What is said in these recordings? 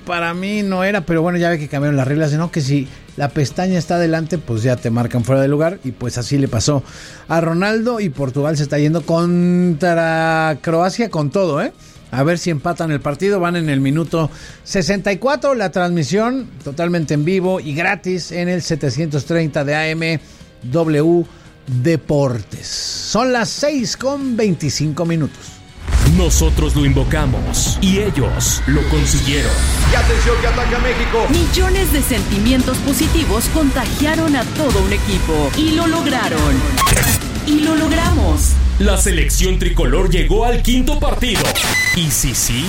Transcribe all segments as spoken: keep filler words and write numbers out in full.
para mí no era, pero bueno, ya ve que cambiaron las reglas, ¿no? Que si la pestaña está adelante, pues ya te marcan fuera de lugar, y pues así le pasó a Ronaldo, y Portugal se está yendo contra Croacia con todo, ¿eh? A ver si empatan el partido, van en el minuto sesenta y cuatro, la transmisión totalmente en vivo y gratis en el setecientos treinta de A M W Deportes. Son las seis con veinticinco minutos. Nosotros lo invocamos y ellos lo consiguieron. Y atención que ataca México. Millones de sentimientos positivos contagiaron a todo un equipo y lo lograron. Y lo logramos. La selección tricolor llegó al quinto partido. ¿Y sí, sí?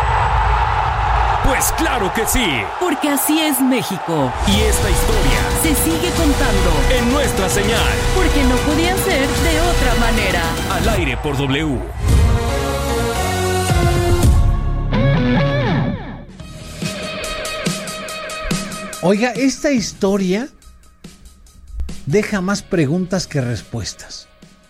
Pues claro que sí. Porque así es México. Y esta historia se sigue contando en nuestra señal. Porque no podía ser de otra manera. Al aire por W. Oiga, esta historia deja más preguntas que respuestas.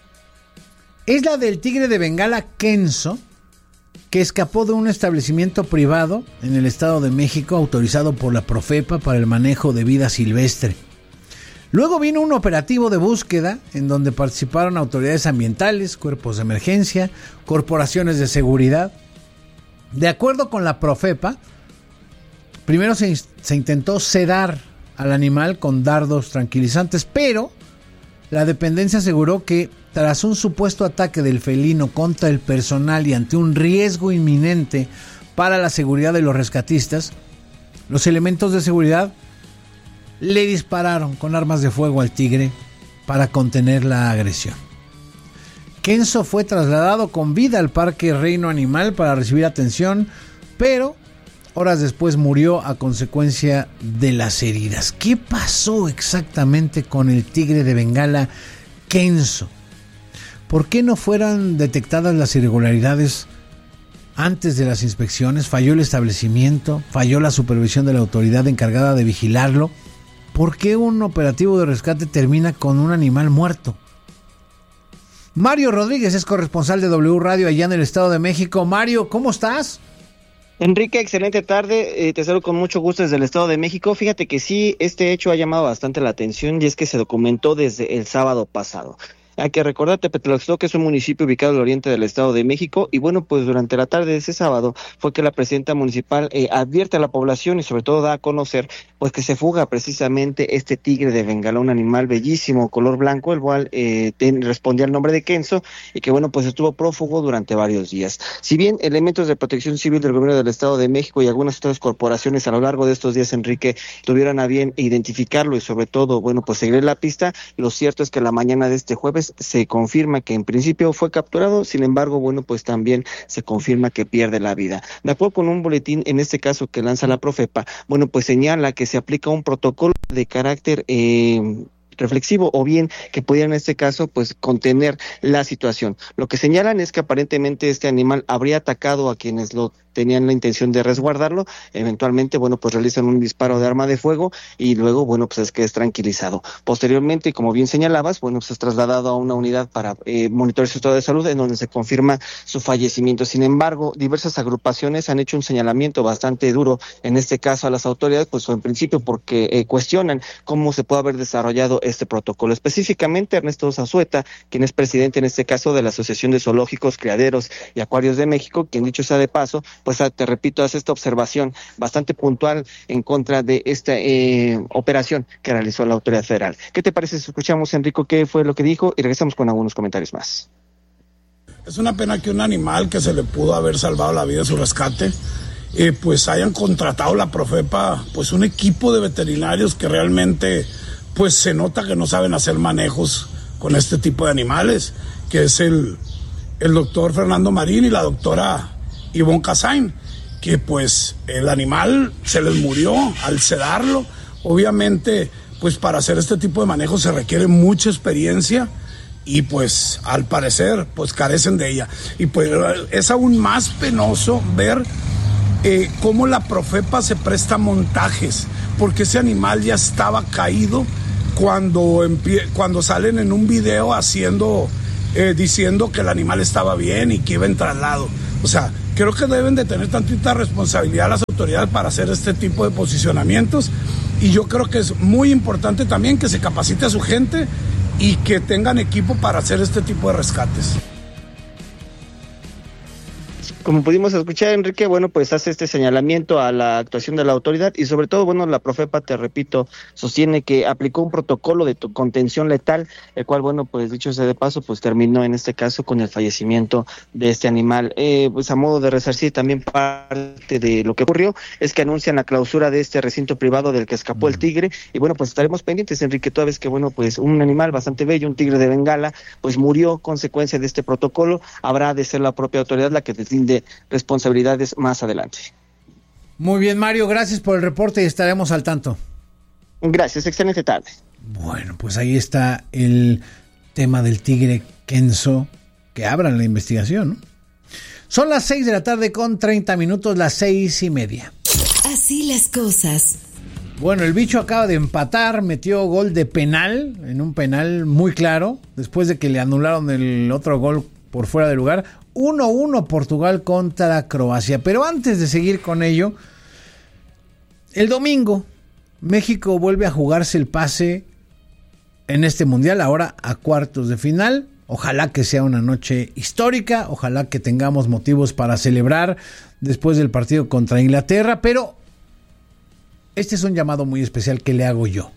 Es la del tigre de Bengala Kenzo, que escapó de un establecimiento privado en el Estado de México autorizado por la Profepa para el manejo de vida silvestre. Luego vino un operativo de búsqueda en donde participaron autoridades ambientales, cuerpos de emergencia, corporaciones de seguridad. De acuerdo con la Profepa, primero se, se intentó sedar al animal con dardos tranquilizantes, pero la dependencia aseguró que tras un supuesto ataque del felino contra el personal y ante un riesgo inminente para la seguridad de los rescatistas, los elementos de seguridad le dispararon con armas de fuego al tigre para contener la agresión. Kenzo fue trasladado con vida al Parque Reino Animal para recibir atención, pero horas después murió a consecuencia de las heridas. ¿Qué pasó exactamente con el tigre de Bengala Kenzo? ¿Por qué no fueron detectadas las irregularidades antes de las inspecciones? ¿Falló el establecimiento? ¿Falló la supervisión de la autoridad encargada de vigilarlo? ¿Por qué un operativo de rescate termina con un animal muerto? Mario Rodríguez es corresponsal de W Radio allá en el Estado de México. Mario, ¿cómo estás? Enrique, excelente tarde, eh, te saludo con mucho gusto desde el Estado de México. Fíjate que sí, este hecho ha llamado bastante la atención y es que se documentó desde el sábado pasado. Hay que recordar, Tepetlaxtla, que es un municipio ubicado al oriente del Estado de México, y bueno, pues durante la tarde de ese sábado fue que la presidenta municipal eh, advierte a la población y sobre todo da a conocer pues que se fuga precisamente este tigre de Bengala, un animal bellísimo, color blanco, el cual eh, ten, respondía al nombre de Kenzo y que bueno, pues estuvo prófugo durante varios días. Si bien elementos de protección civil del gobierno del Estado de México y algunas otras corporaciones a lo largo de estos días, Enrique, tuvieron a bien identificarlo y sobre todo, bueno, pues seguir la pista, lo cierto es que la mañana de este jueves se confirma que en principio fue capturado, sin embargo, bueno, pues también se confirma que pierde la vida. De acuerdo con un boletín, en este caso que lanza la Profepa, bueno, pues señala que se aplica un protocolo de carácter eh, reflexivo o bien que pudiera en este caso pues contener la situación. Lo que señalan es que aparentemente este animal habría atacado a quienes lo tenían la intención de resguardarlo, eventualmente, bueno, pues realizan un disparo de arma de fuego y luego, bueno, pues es que es tranquilizado. Posteriormente, como bien señalabas, bueno, pues es trasladado a una unidad para eh, monitorear su estado de salud en donde se confirma su fallecimiento. Sin embargo, diversas agrupaciones han hecho un señalamiento bastante duro, en este caso a las autoridades, pues en principio porque eh, cuestionan cómo se puede haber desarrollado este protocolo. Específicamente, Ernesto Zazueta, quien es presidente en este caso de la Asociación de Zoológicos, Criaderos y Acuarios de México, quien dicho sea de paso, pues te repito, hace esta observación bastante puntual en contra de esta eh, operación que realizó la autoridad federal. ¿Qué te parece si escuchamos, Enrico, qué fue lo que dijo y regresamos con algunos comentarios más? Es una pena que un animal que se le pudo haber salvado la vida en su rescate, eh, pues hayan contratado la Profepa, pues un equipo de veterinarios que realmente, pues se nota que no saben hacer manejos con este tipo de animales, que es el, el doctor Fernando Marín y la doctora Ivonne Casain, que pues el animal se les murió al sedarlo. Obviamente, pues para hacer este tipo de manejo se requiere mucha experiencia y pues al parecer pues carecen de ella. Y pues es aún más penoso ver eh, cómo la Profepa se presta a montajes, porque ese animal ya estaba caído cuando, empie- cuando salen en un video haciendo, eh, diciendo que el animal estaba bien y que iba en traslado. O sea, Creo que deben de tener tantita responsabilidad las autoridades para hacer este tipo de posicionamientos, y yo creo que es muy importante también que se capacite a su gente y que tengan equipo para hacer este tipo de rescates. Como pudimos escuchar, Enrique, bueno, pues hace este señalamiento a la actuación de la autoridad y sobre todo, bueno, la Profepa, te repito, sostiene que aplicó un protocolo de contención letal, el cual, bueno, pues dicho sea de paso, pues terminó en este caso con el fallecimiento de este animal. Eh, pues a modo de resarcir también parte de lo que ocurrió, es que anuncian la clausura de este recinto privado del que escapó el tigre y bueno, pues estaremos pendientes, Enrique, toda vez que, bueno, pues un animal bastante bello, un tigre de Bengala, pues murió consecuencia de este protocolo, habrá de ser la propia autoridad la que deslinde responsabilidades más adelante. Muy bien, Mario, gracias por el reporte y estaremos al tanto. Gracias, excelente tarde. Bueno, pues ahí está el tema del tigre Kenzo, que abran la investigación, ¿no? Son las seis de la tarde con treinta minutos, las seis y media. Así las cosas. Bueno, el bicho acaba de empatar, metió gol de penal, en un penal muy claro, después de que le anularon el otro gol por fuera de lugar. uno uno Portugal contra Croacia. Pero antes de seguir con ello, el domingo México vuelve a jugarse el pase en este mundial, ahora a cuartos de final. Ojalá que sea una noche histórica, ojalá que tengamos motivos para celebrar después del partido contra Inglaterra, pero este es un llamado muy especial que le hago yo.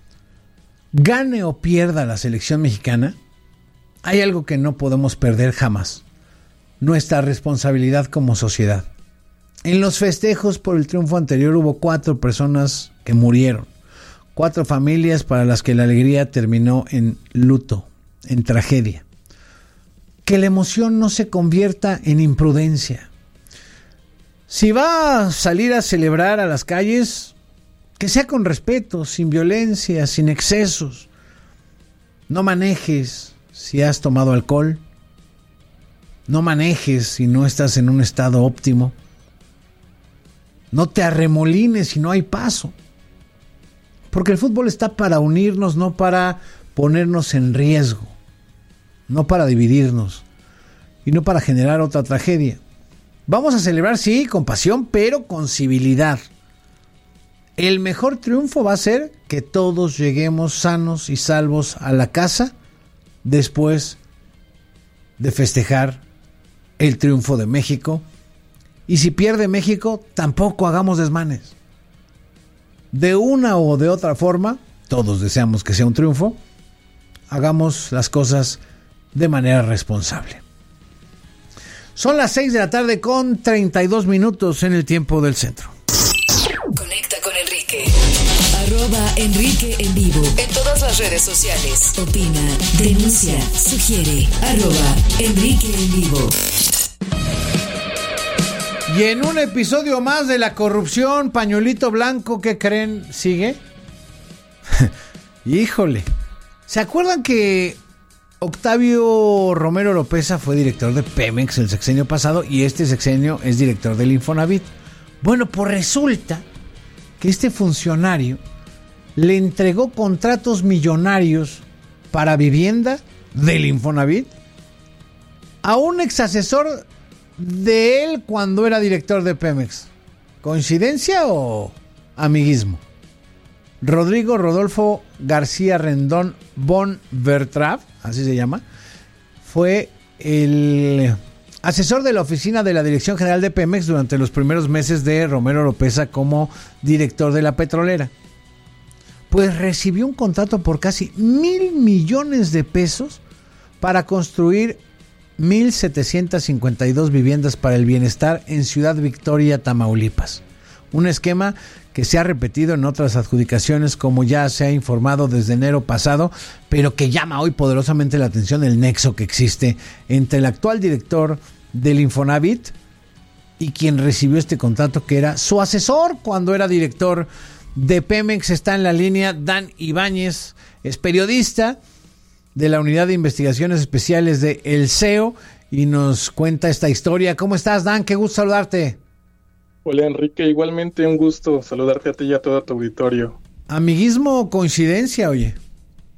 Gane o pierda la selección mexicana, hay algo que no podemos perder jamás: nuestra responsabilidad como sociedad. En los festejos por el triunfo anterior hubo cuatro personas que murieron, cuatro familias para las que la alegría terminó en luto, en tragedia. Que la emoción no se convierta en imprudencia. Si va a salir a celebrar a las calles, que sea con respeto, sin violencia, sin excesos. No manejes si has tomado alcohol. No manejes si no estás en un estado óptimo. No te arremolines si no hay paso. Porque el fútbol está para unirnos, no para ponernos en riesgo. No para dividirnos. Y no para generar otra tragedia. Vamos a celebrar, sí, con pasión, pero con civilidad. El mejor triunfo va a ser que todos lleguemos sanos y salvos a la casa después de festejar el triunfo de México. Y si pierde México, tampoco hagamos desmanes. De una o de otra forma, todos deseamos que sea un triunfo, hagamos las cosas de manera responsable. Son las seis de la tarde con treinta y dos minutos en el tiempo del centro. Conecta con Enrique. Arroba Enrique en vivo. En todas las redes sociales. Opina, denuncia, sugiere. Arroba Enrique en vivo. Y en un episodio más de la corrupción, pañuelito blanco, ¿qué creen? ¿Sigue? Híjole. ¿Se acuerdan que Octavio Romero Oropeza fue director de Pemex el sexenio pasado y este sexenio es director del Infonavit? Bueno, pues resulta que este funcionario le entregó contratos millonarios para vivienda del Infonavit a un exasesor de él cuando era director de Pemex. ¿Coincidencia o amiguismo? Rodrigo Rodolfo García Rendón von Bertrap, así se llama, fue el asesor de la oficina de la Dirección General de Pemex durante los primeros meses de Romero Oropeza como director de la petrolera. Pues recibió un contrato por casi mil millones de pesos para construir mil setecientas cincuenta y dos viviendas para el bienestar en Ciudad Victoria, Tamaulipas. Un esquema que se ha repetido en otras adjudicaciones, como ya se ha informado desde enero pasado, pero que llama hoy poderosamente la atención el nexo que existe entre el actual director del Infonavit y quien recibió este contrato, que era su asesor cuando era director de Pemex. Está en la línea Dan Ibáñez, es periodista de la Unidad de Investigaciones Especiales de El C E O y nos cuenta esta historia. ¿Cómo estás, Dan? Qué gusto saludarte. Hola, Enrique, igualmente un gusto saludarte a ti y a todo tu auditorio. ¿Amiguismo o coincidencia, oye?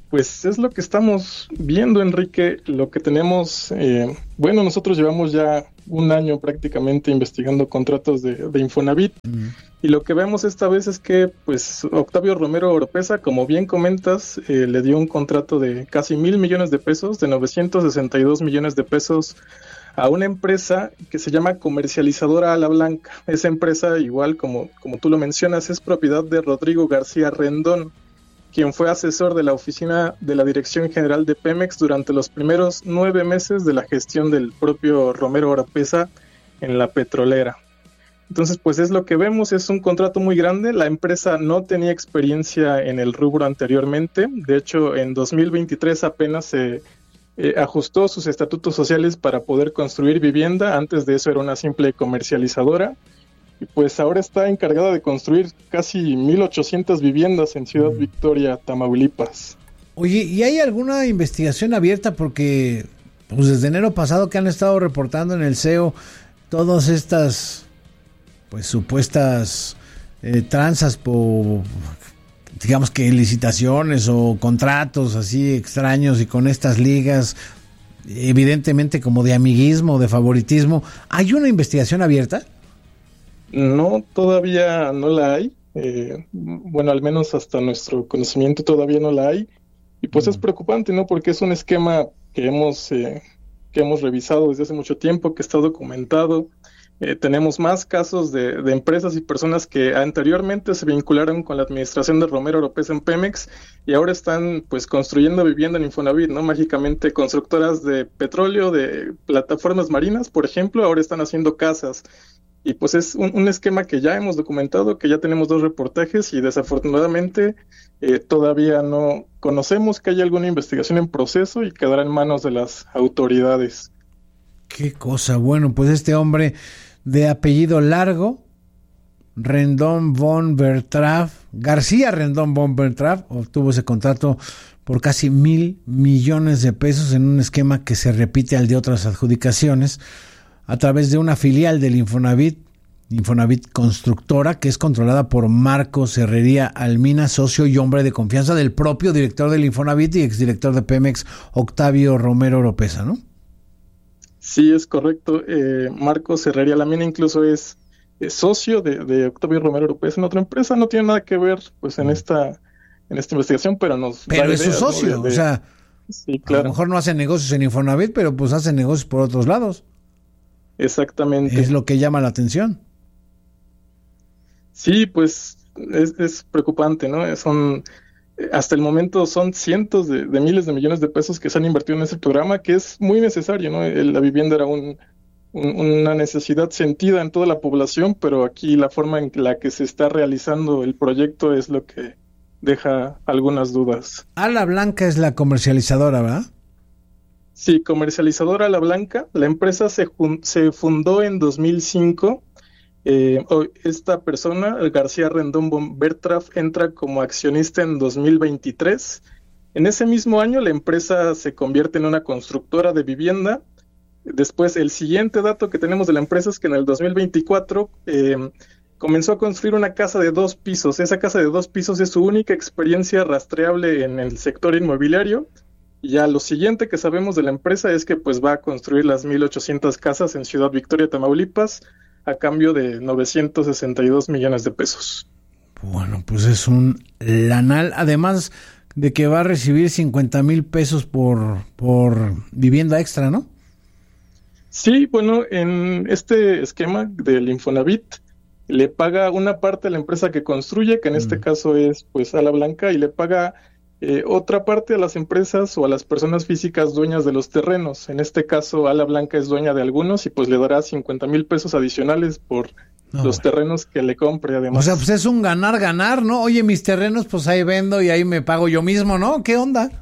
pues es lo que estamos viendo, Enrique, lo que tenemos, eh, bueno, nosotros llevamos ya un año prácticamente investigando contratos de, de Infonavit, mm. y lo que vemos esta vez es que, pues, Octavio Romero Oropeza, como bien comentas, eh, le dio un contrato de casi mil millones de pesos, de novecientos sesenta y dos millones de pesos, a una empresa que se llama Comercializadora Ala Blanca. Esa empresa, igual como, como tú lo mencionas, es propiedad de Rodrigo García Rendón, quien fue asesor de la oficina de la Dirección General de Pemex durante los primeros nueve meses de la gestión del propio Romero Oropeza en la petrolera. Entonces, pues es lo que vemos, es un contrato muy grande. La empresa no tenía experiencia en el rubro anteriormente. De hecho, en dos mil veintitrés apenas se eh, ajustó sus estatutos sociales para poder construir vivienda. Antes de eso era una simple comercializadora. Y pues ahora está encargada de construir casi mil ochocientas viviendas en Ciudad Victoria, Tamaulipas. Oye, ¿y hay alguna investigación abierta? Porque pues desde enero pasado que han estado reportando en el C E O todas estas pues supuestas eh, tranzas por, digamos que licitaciones o contratos así extraños y con estas ligas, evidentemente como de amiguismo, de favoritismo. ¿Hay una investigación abierta? No, todavía no la hay. Eh, bueno, al menos hasta nuestro conocimiento todavía no la hay. Y pues mm. es preocupante, ¿no? Porque es un esquema que hemos eh, que hemos revisado desde hace mucho tiempo, que está documentado. Eh, tenemos más casos de, de empresas y personas que anteriormente se vincularon con la administración de Romero Oropeza en Pemex y ahora están pues construyendo vivienda en Infonavit, ¿no? Mágicamente constructoras de petróleo, de plataformas marinas, por ejemplo, ahora están haciendo casas. Y pues es un, un esquema que ya hemos documentado, que ya tenemos dos reportajes y desafortunadamente eh, todavía no conocemos que haya alguna investigación en proceso y quedará en manos de las autoridades. Qué cosa. Bueno, pues este hombre de apellido largo, Rendón von Bertraf, García Rendón von Bertraf, obtuvo ese contrato por casi mil millones de pesos en un esquema que se repite al de otras adjudicaciones, a través de una filial del Infonavit, Infonavit Constructora, que es controlada por Marcos Herrería Almina, socio y hombre de confianza del propio director del Infonavit y exdirector de Pemex, Octavio Romero Oropeza, ¿no? Sí, es correcto. Eh, Marcos Herrería Almina incluso es, es socio de, de Octavio Romero Oropeza en otra empresa. No tiene nada que ver pues en esta en esta investigación, pero nos Pero da es ideas, su socio, ¿no? de, de... o sea, sí, claro. A lo mejor no hace negocios en Infonavit, pero pues hace negocios por otros lados. Exactamente. Es lo que llama la atención. Sí, pues es, es preocupante, ¿no? Son, hasta el momento son cientos de, de miles de millones de pesos que se han invertido en ese programa, que es muy necesario, ¿no? La vivienda era un, un, una necesidad sentida en toda la población, pero aquí la forma en la que se está realizando el proyecto es lo que deja algunas dudas. Ala Blanca es la comercializadora, ¿verdad? Sí, Comercializadora Ala Blanca. La empresa se, jun- se fundó en dos mil cinco. Eh, esta persona, García Rendón von Bertraf, entra como accionista en dos mil veintitrés. En ese mismo año la empresa se convierte en una constructora de vivienda. Después, el siguiente dato que tenemos de la empresa es que en el dos mil veinticuatro eh, comenzó a construir una casa de dos pisos. Esa casa de dos pisos es su única experiencia rastreable en el sector inmobiliario. Y ya lo siguiente que sabemos de la empresa es que pues va a construir las mil ochocientas casas en Ciudad Victoria, Tamaulipas, a cambio de novecientos sesenta y dos millones de pesos. Bueno, pues es un lanal, además de que va a recibir cincuenta mil pesos por, por vivienda extra, ¿no? Sí, bueno, en este esquema del Infonavit le paga una parte a la empresa que construye, que en mm. este caso es pues Ala Blanca, y le paga Eh, otra parte a las empresas o a las personas físicas dueñas de los terrenos. En este caso, Ala Blanca es dueña de algunos y pues le dará cincuenta mil pesos adicionales por no, los bueno. terrenos que le compre además. O sea, pues es un ganar-ganar, ¿no? Oye, mis terrenos pues ahí vendo y ahí me pago yo mismo, ¿no? ¿Qué onda?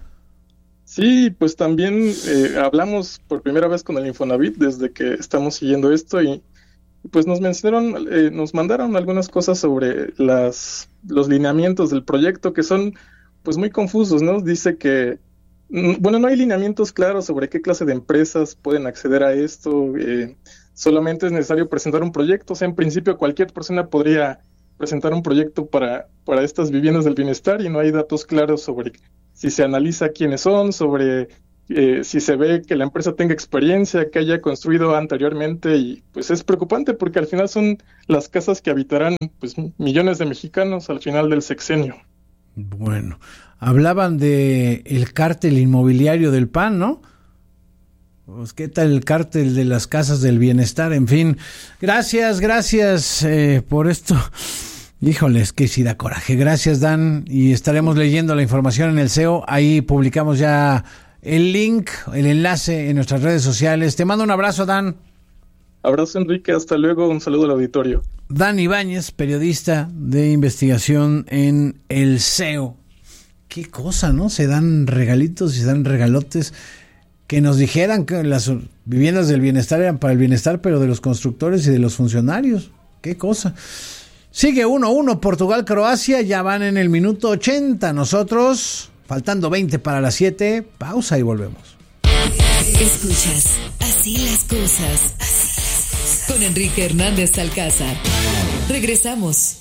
Sí, pues también eh, hablamos por primera vez con el Infonavit desde que estamos siguiendo esto y pues nos mencionaron, eh, nos mandaron algunas cosas sobre las los lineamientos del proyecto que son pues muy confusos, ¿no? Dice que, bueno, no hay lineamientos claros sobre qué clase de empresas pueden acceder a esto, eh, solamente es necesario presentar un proyecto, o sea, en principio cualquier persona podría presentar un proyecto para, para estas viviendas del bienestar y no hay datos claros sobre si se analiza quiénes son, sobre eh, si se ve que la empresa tenga experiencia, que haya construido anteriormente, y pues es preocupante porque al final son las casas que habitarán pues millones de mexicanos al final del sexenio. Bueno, hablaban de el cártel inmobiliario del P A N, ¿no? Pues, ¿qué tal el cártel de las casas del bienestar? En fin, gracias, gracias eh, por esto. Híjoles, que sí da coraje. Gracias, Dan, y estaremos leyendo la información en el C E O. Ahí publicamos ya el link, el enlace en nuestras redes sociales. Te mando un abrazo, Dan. Abrazo, Enrique, hasta luego, un saludo al auditorio. Dan Ibáñez, periodista de investigación en el C E O. Qué cosa, ¿no? Se dan regalitos y se dan regalotes. Que nos dijeran que las viviendas del bienestar eran para el bienestar, pero de los constructores y de los funcionarios. Qué cosa. Sigue uno a uno Portugal-Croacia, ya van en el minuto ochenta. Nosotros, faltando veinte para las siete, pausa y volvemos. Escuchas Así las cosas, así las cosas, con Enrique Hernández Alcázar. Regresamos.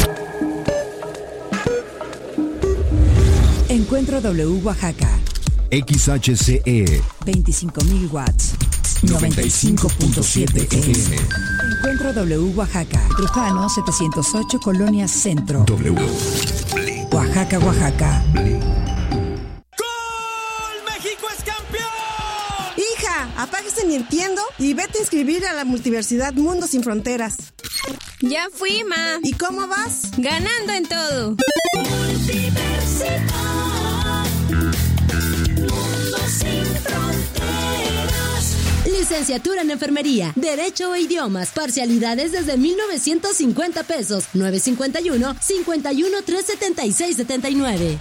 Encuentro W Oaxaca. X H C E veinticinco mil watts. noventa y cinco punto siete F M. Encuentro W Oaxaca. Trujano setecientos ocho, Colonia Centro. W. Oaxaca, Oaxaca. ¡Gol! ¡México es campeón! Hija, apáguese Nintendo y vete a inscribir a la Multiversidad Mundo Sin Fronteras. Ya fui, ma. ¿Y cómo vas? Ganando en todo. Multiversidad. Mundo sin fronteras. Licenciatura en Enfermería, Derecho e Idiomas, parcialidades desde mil novecientos cincuenta pesos, nueve cincuenta y uno, cincuenta y uno, tres setenta y seis setenta y nueve.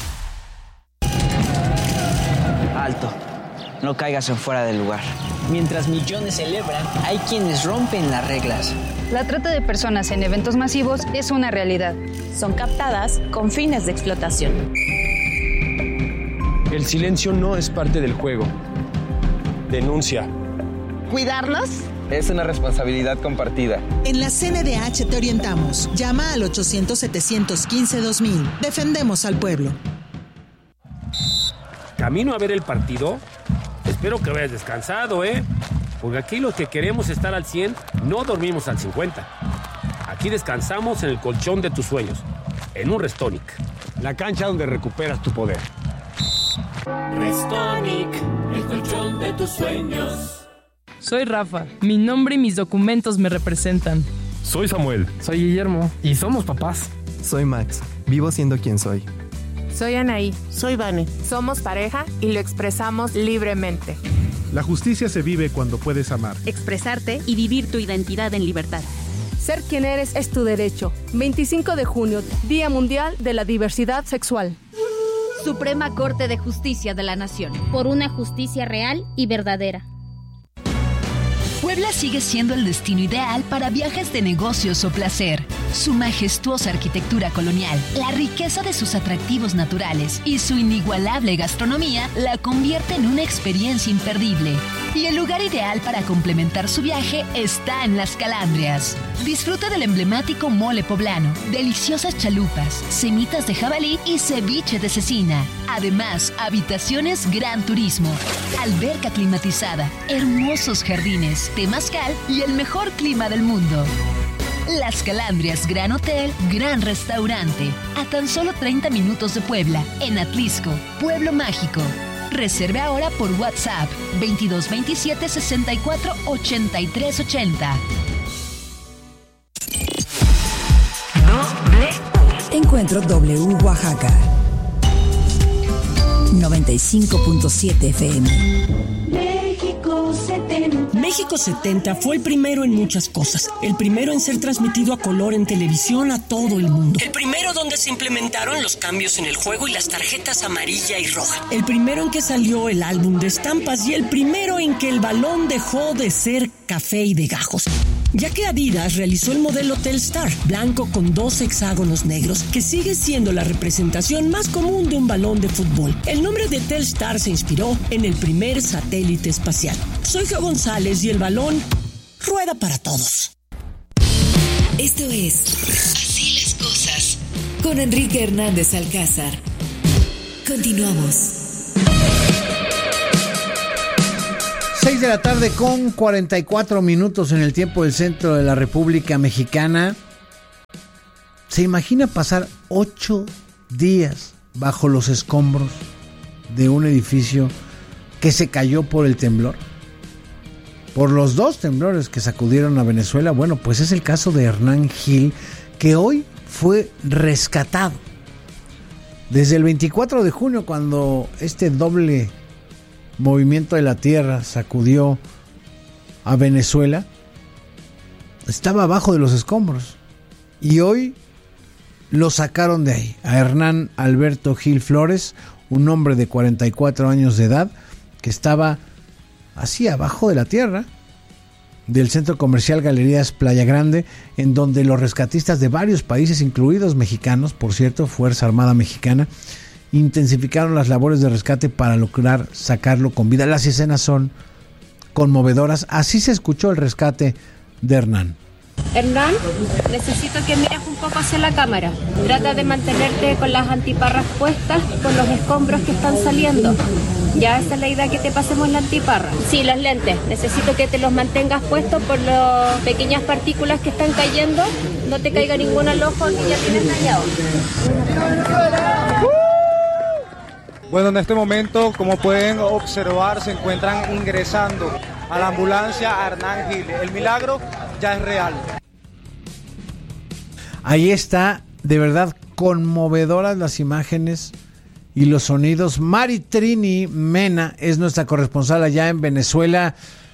Alto, no caigas en fuera del lugar. Mientras millones celebran, hay quienes rompen las reglas. La trata de personas en eventos masivos es una realidad. Son captadas con fines de explotación. El silencio no es parte del juego. Denuncia. ¿Cuidarlos? Es una responsabilidad compartida. En la C N D H te orientamos. Llama al ochocientos, setecientos quince, dos mil. Defendemos al pueblo. ¿Camino a ver el partido? Espero que vayas descansado, ¿eh? Porque aquí los que queremos estar al cien, no dormimos al cincuenta. Aquí descansamos en el colchón de tus sueños, en un Restonic. La cancha donde recuperas tu poder. Restonic, el colchón de tus sueños. Soy Rafa, mi nombre y mis documentos me representan. Soy Samuel. Soy Guillermo y somos papás. Soy Max, vivo siendo quien soy. Soy Anaí. Soy Vane. Somos pareja y lo expresamos libremente. La justicia se vive cuando puedes amar, expresarte y vivir tu identidad en libertad. Ser quien eres es tu derecho. veinticinco de junio, Día Mundial de la Diversidad Sexual. Suprema Corte de Justicia de la Nación. Por una justicia real y verdadera. Puebla sigue siendo el destino ideal para viajes de negocios o placer. Su majestuosa arquitectura colonial, la riqueza de sus atractivos naturales y su inigualable gastronomía la convierte en una experiencia imperdible. Y el lugar ideal para complementar su viaje está en Las Calandrias. Disfruta del emblemático mole poblano, deliciosas chalupas, semitas de jabalí y ceviche de cecina. Además, habitaciones Gran Turismo, alberca climatizada, hermosos jardines, temazcal y el mejor clima del mundo. Las Calandrias Gran Hotel, Gran Restaurante, a tan solo treinta minutos de Puebla, en Atlisco, Pueblo Mágico. Reserve ahora por WhatsApp veintidós veintisiete sesenta y cuatro ochenta y tres ochenta. Encuentro W Oaxaca noventa y cinco punto siete F M. México setenta. México setenta fue el primero en muchas cosas. El primero en ser transmitido a color en televisión a todo el mundo. El primero donde se implementaron los cambios en el juego y las tarjetas amarilla y roja. El primero en que salió el álbum de estampas y el primero en que el balón dejó de ser café y de gajos. Ya que Adidas realizó el modelo Telstar, blanco con dos hexágonos negros, que sigue siendo la representación más común de un balón de fútbol. El nombre de Telstar se inspiró en el primer satélite espacial. Soy Geo González y el balón rueda para todos. Esto es Así las cosas, con Enrique Hernández Alcázar. Continuamos. seis de la tarde con cuarenta y cuatro minutos en el tiempo del centro de la República Mexicana. ¿Se imagina pasar ocho días bajo los escombros de un edificio que se cayó por el temblor? Por los dos temblores que sacudieron a Venezuela. Bueno, pues es el caso de Hernán Gil, que hoy fue rescatado. Desde el veinticuatro de junio, cuando este doble movimiento de la tierra sacudió a Venezuela, estaba abajo de los escombros. Y hoy lo sacaron de ahí. A Hernán Alberto Gil Flores, un hombre de cuarenta y cuatro años de edad, que estaba así abajo de la tierra del centro comercial Galerías Playa Grande, en donde los rescatistas de varios países, incluidos mexicanos, por cierto, Fuerza Armada Mexicana, intensificaron las labores de rescate para lograr sacarlo con vida. Las escenas son conmovedoras. Así se escuchó el rescate de Hernán. Hernán, necesito que mires un poco hacia la cámara. Trata de mantenerte con las antiparras puestas, con los escombros que están saliendo. Ya esa es la idea, que te pasemos la antiparra. Sí, los lentes. Necesito que te los mantengas puestos por las pequeñas partículas que están cayendo. No te caiga ninguna al ojo que ya tienes dañado. Bueno, en este momento, como pueden observar, se encuentran ingresando a la ambulancia a Hernán Gil. El milagro ya es real. Ahí está, de verdad, conmovedoras las imágenes y los sonidos. Maritrini Mena es nuestra corresponsal allá en Venezuela.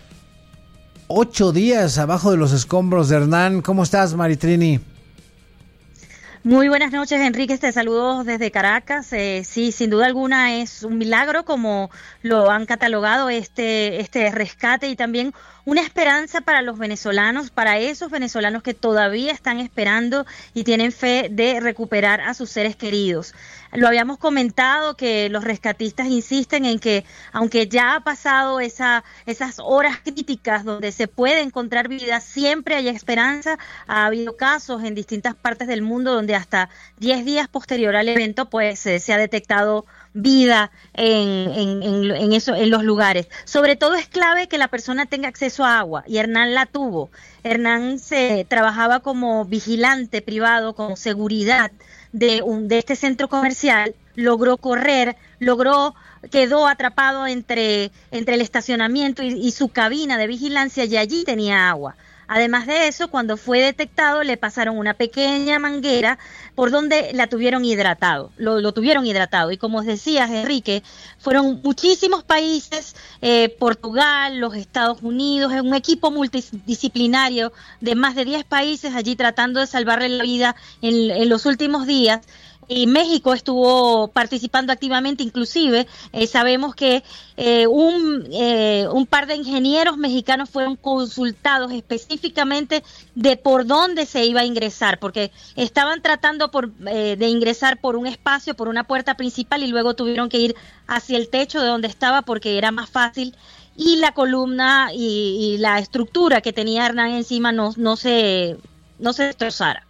Ocho días abajo de los escombros de Hernán. ¿Cómo estás, Maritrini? Muy buenas noches, Enrique, te saludo desde Caracas. Eh, sí, sin duda alguna es un milagro, como lo han catalogado este, este rescate, y también una esperanza para los venezolanos, para esos venezolanos que todavía están esperando y tienen fe de recuperar a sus seres queridos. Lo habíamos comentado, que los rescatistas insisten en que, aunque ya ha pasado esa, esas horas críticas donde se puede encontrar vida, siempre hay esperanza. Ha habido casos en distintas partes del mundo donde hasta diez días posterior al evento pues eh, se ha detectado vida en, en, en, en, eso, en los lugares. Sobre todo es clave que la persona tenga acceso a agua, y Hernán la tuvo. Hernán se trabajaba como vigilante privado, como seguridad de, un, de este centro comercial. Logró correr, logró, quedó atrapado entre, entre el estacionamiento y, y su cabina de vigilancia, y allí tenía agua. Además de eso, cuando fue detectado, le pasaron una pequeña manguera por donde la tuvieron hidratado, lo, lo tuvieron hidratado. Y como os decías, Enrique, fueron muchísimos países, eh, Portugal, los Estados Unidos, un equipo multidisciplinario de más de diez países allí tratando de salvarle la vida en, en los últimos días. Y México estuvo participando activamente, inclusive eh, sabemos que eh, un, eh, un par de ingenieros mexicanos fueron consultados específicamente de por dónde se iba a ingresar, porque estaban tratando por, eh, de ingresar por un espacio, por una puerta principal, y luego tuvieron que ir hacia el techo de donde estaba porque era más fácil, y la columna y, y la estructura que tenía Hernán encima no, no, se, no se destrozara.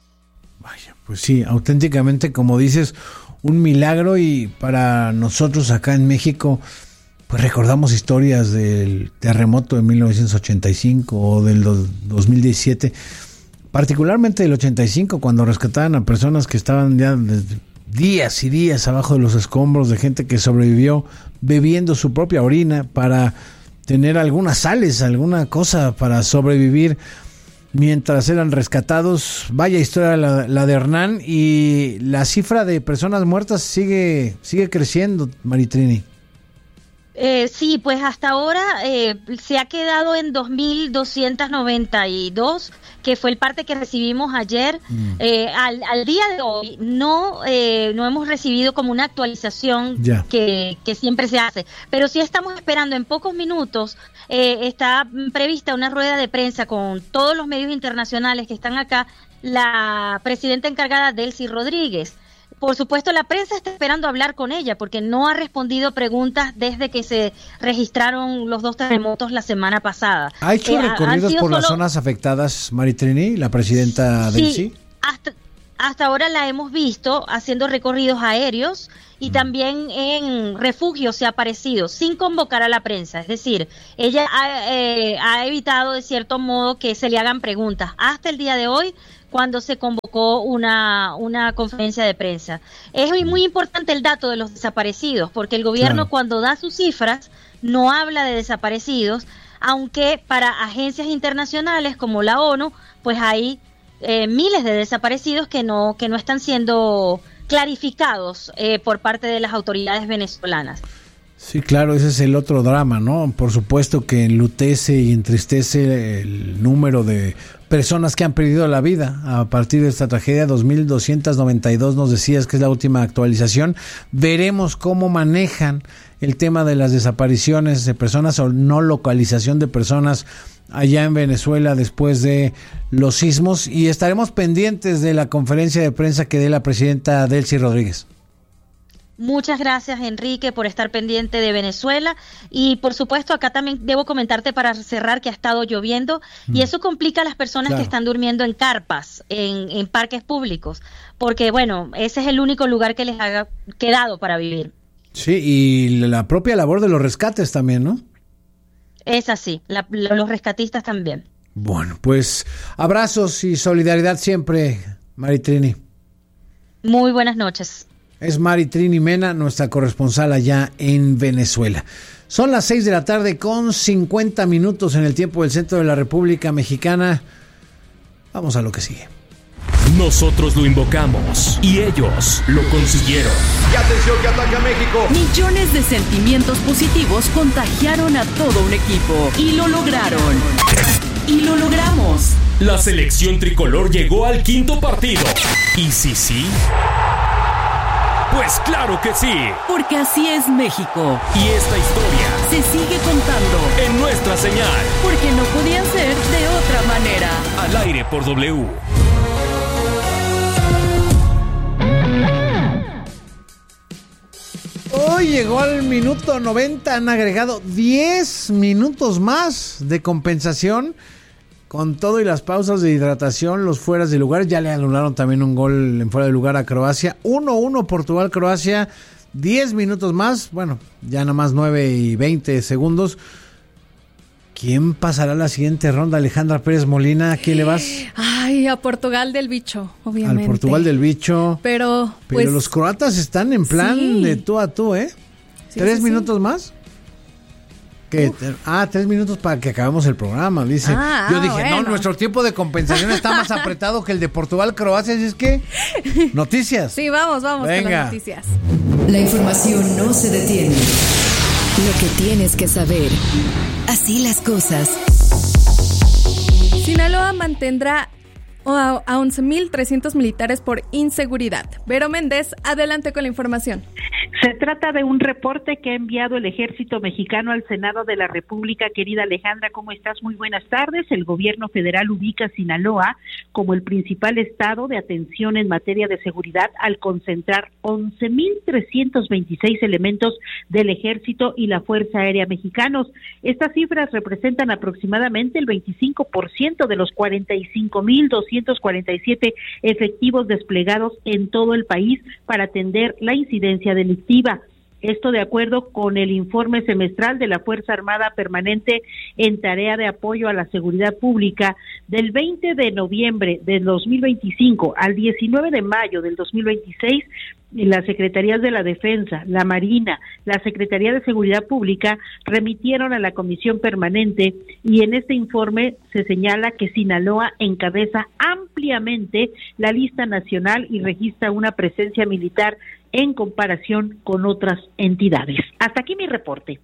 Vaya, pues sí, auténticamente, como dices, un milagro. Y para nosotros acá en México, pues recordamos historias del terremoto de mil novecientos ochenta y cinco o del dos mil diecisiete, particularmente del ochenta y cinco, cuando rescataban a personas que estaban ya días y días abajo de los escombros, de gente que sobrevivió bebiendo su propia orina para tener algunas sales, alguna cosa para sobrevivir mientras eran rescatados. Vaya historia la, la de Hernán, y la cifra de personas muertas sigue sigue creciendo, Maritrini. Eh, sí, pues hasta ahora eh, se ha quedado en dos mil doscientos noventa y dos, que fue el parte que recibimos ayer. Mm. Eh, al, al día de hoy no eh, no hemos recibido como una actualización que, que siempre se hace, pero sí estamos esperando. En pocos minutos eh, está prevista una rueda de prensa con todos los medios internacionales que están acá, la presidenta encargada, Delcy Rodríguez. Por supuesto, la prensa está esperando hablar con ella porque no ha respondido preguntas desde que se registraron los dos terremotos la semana pasada. ¿Ha hecho eh, recorridos por solo... las zonas afectadas, Maritrini, la presidenta sí, Delcy? Hasta, hasta ahora la hemos visto haciendo recorridos aéreos y también en refugios se ha aparecido sin convocar a la prensa. Es decir, ella ha, eh, ha evitado de cierto modo que se le hagan preguntas hasta el día de hoy, cuando se convocó una, una conferencia de prensa. Es muy importante el dato de los desaparecidos, porque el gobierno claro. cuando da sus cifras no habla de desaparecidos, aunque para agencias internacionales como la ONU, pues hay eh, miles de desaparecidos que no, que no están siendo clarificados eh, por parte de las autoridades venezolanas. Sí, claro, ese es el otro drama, ¿no? Por supuesto que enlutece y entristece el número de personas que han perdido la vida a partir de esta tragedia. Dos mil doscientos noventa y dos nos decías que es la última actualización. Veremos cómo manejan el tema de las desapariciones de personas o no localización de personas allá en Venezuela después de los sismos, y estaremos pendientes de la conferencia de prensa que dé la presidenta Delcy Rodríguez. Muchas gracias, Enrique, por estar pendiente de Venezuela. Y, por supuesto, acá también debo comentarte para cerrar que ha estado lloviendo mm. y eso complica a las personas claro. que están durmiendo en carpas, en, en parques públicos, porque, bueno, ese es el único lugar que les ha quedado para vivir. Sí, y la propia labor de los rescates también, ¿no? Es así, la, los rescatistas también. Bueno, pues abrazos y solidaridad siempre, Mari Trini. Muy buenas noches. Es Mari Trini Mena, nuestra corresponsal allá en Venezuela. Son las seis de la tarde con cincuenta minutos en el tiempo del centro de la República Mexicana. Vamos a lo que sigue. Nosotros lo invocamos y ellos lo consiguieron. ¡Y atención que ataca México! Millones de sentimientos positivos contagiaron a todo un equipo y lo lograron. Y lo logramos. La selección tricolor llegó al quinto partido. ¿Y sí, sí? Pues claro que sí. Porque así es México. Y esta historia se sigue contando en nuestra señal. Porque no podía ser de otra manera. Al aire por W. Hoy llegó al minuto noventa, han agregado diez minutos más de compensación. Con todo y las pausas de hidratación, los fueras de lugar, ya le anularon también un gol en fuera de lugar a Croacia. uno uno Portugal-Croacia, diez minutos más, bueno, ya nada más nueve y veinte segundos. ¿Quién pasará la siguiente ronda? Alejandra Pérez Molina, ¿a quién le vas? Ay, a Portugal del bicho, obviamente. Al Portugal del bicho. Pero, Pero pues, los croatas están en plan sí. de tú a tú, ¿eh? Sí, ¿Tres sí, minutos sí. más? ¿Qué? Ah, tres minutos para que acabemos el programa, dice. Ah, Yo dije, bueno. no, nuestro tiempo de compensación está más apretado que el de Portugal-Croacia, así es que, noticias. Sí, vamos, vamos Venga. con las noticias. La información no se detiene. Lo que tienes que saber. Así las cosas. Sinaloa mantendrá a once mil trescientos militares por inseguridad. Vero Méndez, adelante con la información. Se trata de un reporte que ha enviado el Ejército Mexicano al Senado de la República. Querida Alejandra, ¿cómo estás? Muy buenas tardes. El gobierno federal ubica a Sinaloa como el principal estado de atención en materia de seguridad al concentrar once mil trescientos veintiséis elementos del Ejército y la Fuerza Aérea mexicanos. Estas cifras representan aproximadamente el veinticinco por ciento de los cuarenta y cinco mil doscientos cuarenta y siete efectivos desplegados en todo el país para atender la incidencia delictiva. Esto de acuerdo con el informe semestral de la Fuerza Armada Permanente en Tarea de Apoyo a la Seguridad Pública del veinte de noviembre del dos mil veinticinco al diecinueve de mayo del dos mil veintiséis. Las Secretarías de la Defensa, la Marina, la Secretaría de Seguridad Pública remitieron a la Comisión Permanente y en este informe se señala que Sinaloa encabeza ampliamente la lista nacional y registra una presencia militar en comparación con otras entidades. Hasta aquí mi reporte.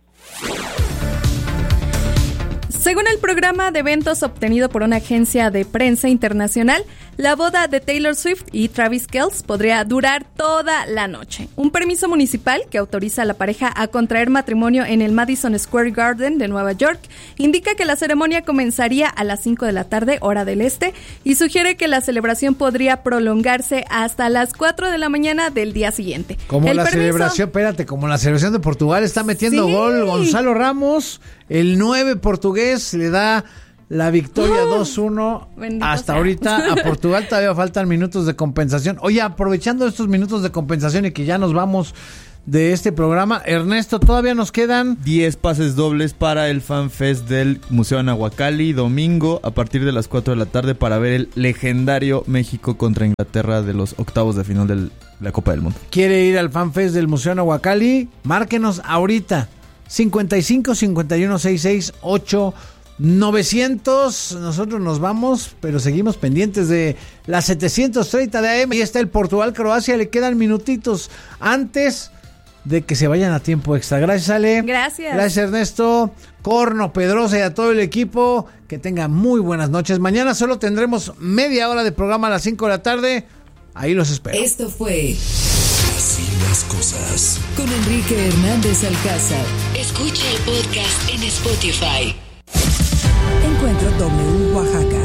Según el programa de eventos obtenido por una agencia de prensa internacional, la boda de Taylor Swift y Travis Kelce podría durar toda la noche. Un permiso municipal que autoriza a la pareja a contraer matrimonio en el Madison Square Garden de Nueva York indica que la ceremonia comenzaría a las cinco de la tarde, hora del este, y sugiere que la celebración podría prolongarse hasta las cuatro de la mañana del día siguiente. Como el la permiso... celebración, espérate, como la celebración de Portugal está metiendo sí. gol Gonzalo Ramos, el nueve portugués le da la victoria Uh, dos uno hasta sea. ahorita. A Portugal todavía faltan minutos de compensación. Oye, aprovechando estos minutos de compensación y que ya nos vamos de este programa, Ernesto, todavía nos quedan diez pases dobles para el FanFest del Museo Anahuacalli, domingo a partir de las cuatro de la tarde para ver el legendario México contra Inglaterra de los octavos de final de la Copa del Mundo. ¿Quiere ir al FanFest del Museo Anahuacalli? Márquenos ahorita. cincuenta y cinco, cincuenta y uno, sesenta y seis, ocho novecientos. Nosotros nos vamos, pero seguimos pendientes de las setecientos treinta de A M. Ahí está el Portugal-Croacia. Le quedan minutitos antes de que se vayan a tiempo extra. Gracias, Ale. Gracias. Gracias, Ernesto. Corno, Pedrosa y a todo el equipo. Que tengan muy buenas noches. Mañana solo tendremos media hora de programa a las cinco de la tarde. Ahí los espero. Esto fue Así las cosas con Enrique Hernández Alcázar. Escucha el podcast en Spotify. Encuentro W Oaxaca.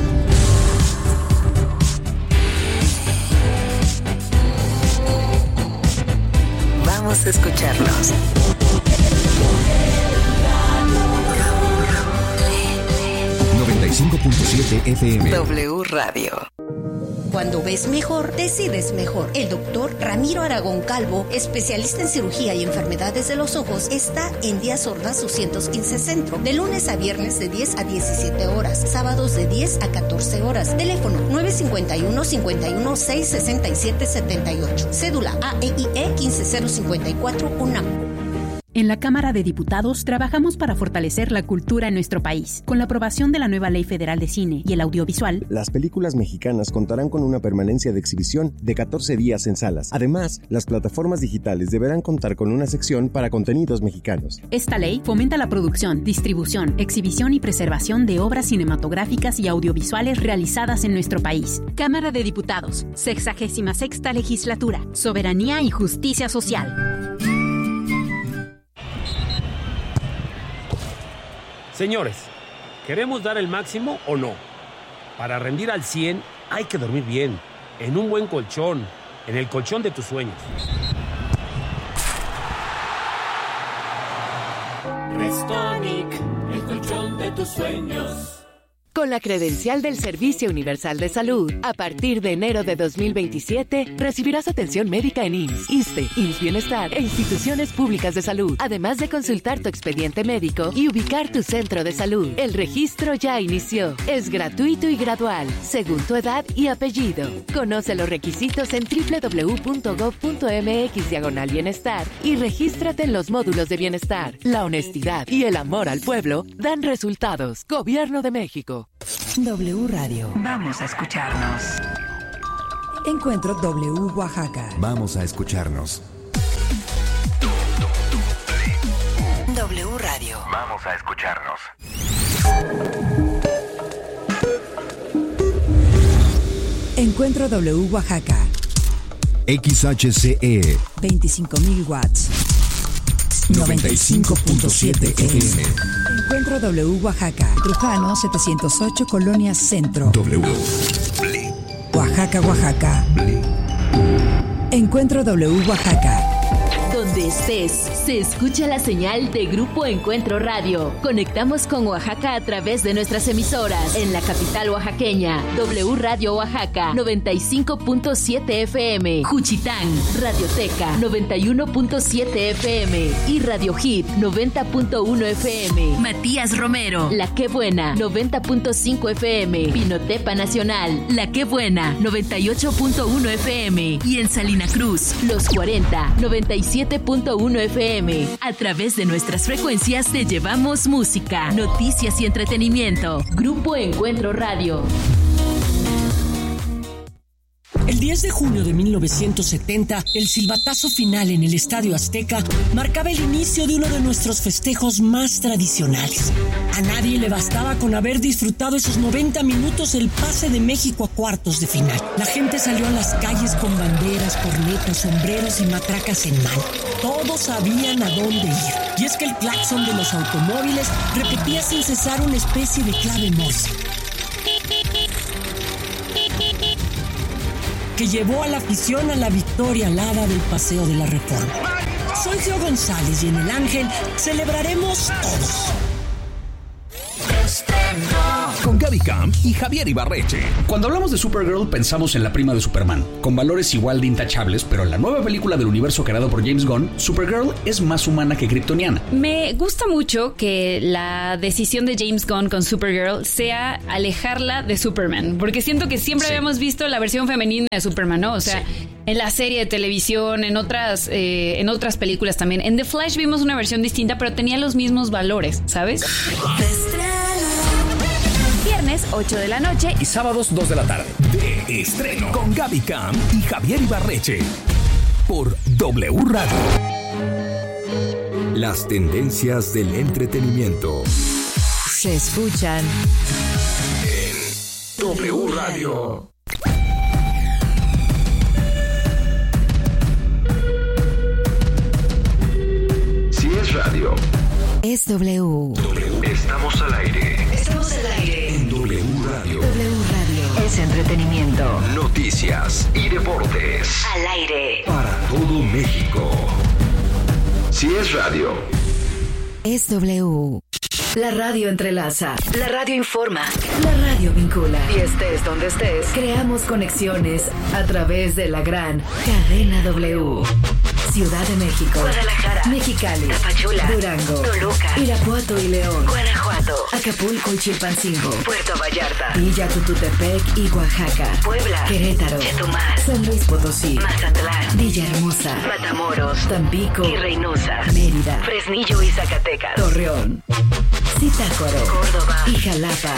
Vamos a escucharnos. noventa y cinco punto siete F M. W Radio. Cuando ves mejor, decides mejor. El doctor Ramiro Aragón Calvo, especialista en cirugía y enfermedades de los ojos, está en Díaz Ordaz doscientos quince Centro, de lunes a viernes de diez a diecisiete horas, sábados de diez a catorce horas. Teléfono nueve cinco uno, cinco uno seis, seis siete siete ocho. Cédula A E I E uno cinco cero cinco cuatro UNAM. En la Cámara de Diputados trabajamos para fortalecer la cultura en nuestro país. Con la aprobación de la nueva Ley Federal de Cine y el Audiovisual, las películas mexicanas contarán con una permanencia de exhibición de catorce días en salas. Además, las plataformas digitales deberán contar con una sección para contenidos mexicanos. Esta ley fomenta la producción, distribución, exhibición y preservación de obras cinematográficas y audiovisuales realizadas en nuestro país. Cámara de Diputados, sexagésima sexta Legislatura, Soberanía y Justicia Social. Señores, ¿queremos dar el máximo o no? Para rendir al cien hay que dormir bien, en un buen colchón, en el colchón de tus sueños. Restonic, el colchón de tus sueños. Con la credencial del Servicio Universal de Salud, a partir de enero de dos mil veintisiete, recibirás atención médica en I M S S, ISSSTE, I M S S Bienestar e instituciones públicas de salud, además de consultar tu expediente médico y ubicar tu centro de salud. El registro ya inició. Es gratuito y gradual, según tu edad y apellido. Conoce los requisitos en doble u doble u doble u punto gob punto eme equis diagonal bienestar y regístrate en los módulos de bienestar. La honestidad y el amor al pueblo dan resultados. Gobierno de México. W Radio. Vamos a escucharnos. Encuentro W Oaxaca. Vamos a escucharnos. W Radio. Vamos a escucharnos. Encuentro W Oaxaca. X H C E. veinticinco mil watts. noventa y cinco punto siete F M. Encuentro W Oaxaca. Trujano setecientos ocho, Colonia Centro. W. Oaxaca, Oaxaca. Encuentro W Oaxaca. Donde estés, se escucha la señal de Grupo Encuentro Radio. Conectamos con Oaxaca a través de nuestras emisoras. En la capital oaxaqueña, W Radio Oaxaca, noventa y cinco punto siete F M. Juchitán, Radioteca, noventa y uno punto siete F M. Y Radio Hit, noventa punto uno F M. Matías Romero, La Qué Buena, noventa punto cinco F M. Pinotepa Nacional, La Qué Buena, noventa y ocho punto uno F M. Y en Salina Cruz, Los cuarenta, noventa y siete punto uno F M. A través de nuestras frecuencias te llevamos música, noticias y entretenimiento. Grupo Encuentro Radio. El diez de junio de mil novecientos setenta, el silbatazo final en el Estadio Azteca marcaba el inicio de uno de nuestros festejos más tradicionales. A nadie le bastaba con haber disfrutado esos noventa minutos el pase de México a cuartos de final. La gente salió a las calles con banderas, cornetas, sombreros y matracas en mano. Todos sabían a dónde ir. Y es que el claxon de los automóviles repetía sin cesar una especie de clave Morse, que llevó a la afición a la victoria alada del Paseo de la Reforma. Soy Gio González y en El Ángel celebraremos todos. Con Gaby Camp y Javier Ibarreche. Cuando hablamos de Supergirl pensamos en la prima de Superman, con valores igual de intachables, pero en la nueva película del universo creado por James Gunn, Supergirl es más humana que kryptoniana. Me gusta mucho que la decisión de James Gunn con Supergirl sea alejarla de Superman, porque siento que siempre sí. habíamos visto la versión femenina de Superman, ¿no? O sea, sí. en la serie de televisión, en otras, eh, en otras películas también. En The Flash vimos una versión distinta, pero tenía los mismos valores, ¿sabes? Viernes, ocho de la noche y sábados, dos de la tarde. De estreno con Gaby Camp y Javier Ibarreche. Por W Radio. Las tendencias del entretenimiento se escuchan en W Radio. Si es radio, es W. W. Estamos al aire. Estamos al aire. En W Radio. W Radio. Es entretenimiento. Noticias y deportes. Al aire. Para todo México. Si es radio, es W. La radio entrelaza. La radio informa. La radio vincula. Y estés donde estés, creamos conexiones a través de la gran cadena W. Ciudad de México, Guadalajara, Mexicali, Tapachula, Durango, Toluca, Irapuato y León, Guanajuato, Acapulco y Chilpancingo, Puerto Vallarta, Villa Tututepec y Oaxaca, Puebla, Querétaro, Chetumal, San Luis Potosí, Mazatlán, Villahermosa, Matamoros, Tampico y Reynosa, Mérida, Fresnillo y Zacatecas, Torreón, Zitácuaro, Córdoba y Jalapa.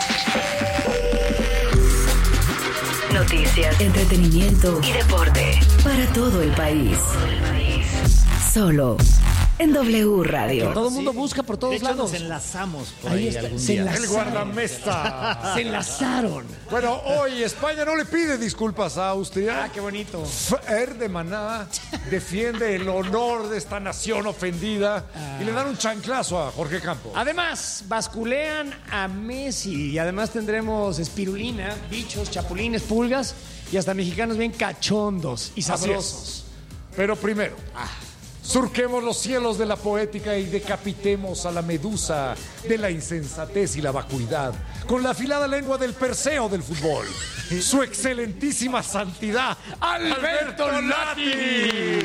Noticias, entretenimiento y deporte para todo el país. Solo en W Radio. Todo el mundo busca por todos de hecho, lados. Nos enlazamos por ahí, ahí está, algún se día. enlazaron. El guardamesta. Se enlazaron. Bueno, hoy España no le pide disculpas a Austria. Ah, qué bonito. Fer de Maná defiende el honor de esta nación ofendida ah. y le dan un chanclazo a Jorge Campos. Además, basculean a Messi y además tendremos espirulina, bichos, chapulines, pulgas y hasta mexicanos bien cachondos y sabrosos. Pero primero, ah. surquemos los cielos de la poética y decapitemos a la medusa de la insensatez y la vacuidad con la afilada lengua del Perseo del fútbol. Su excelentísima santidad, Alberto, Alberto Lati.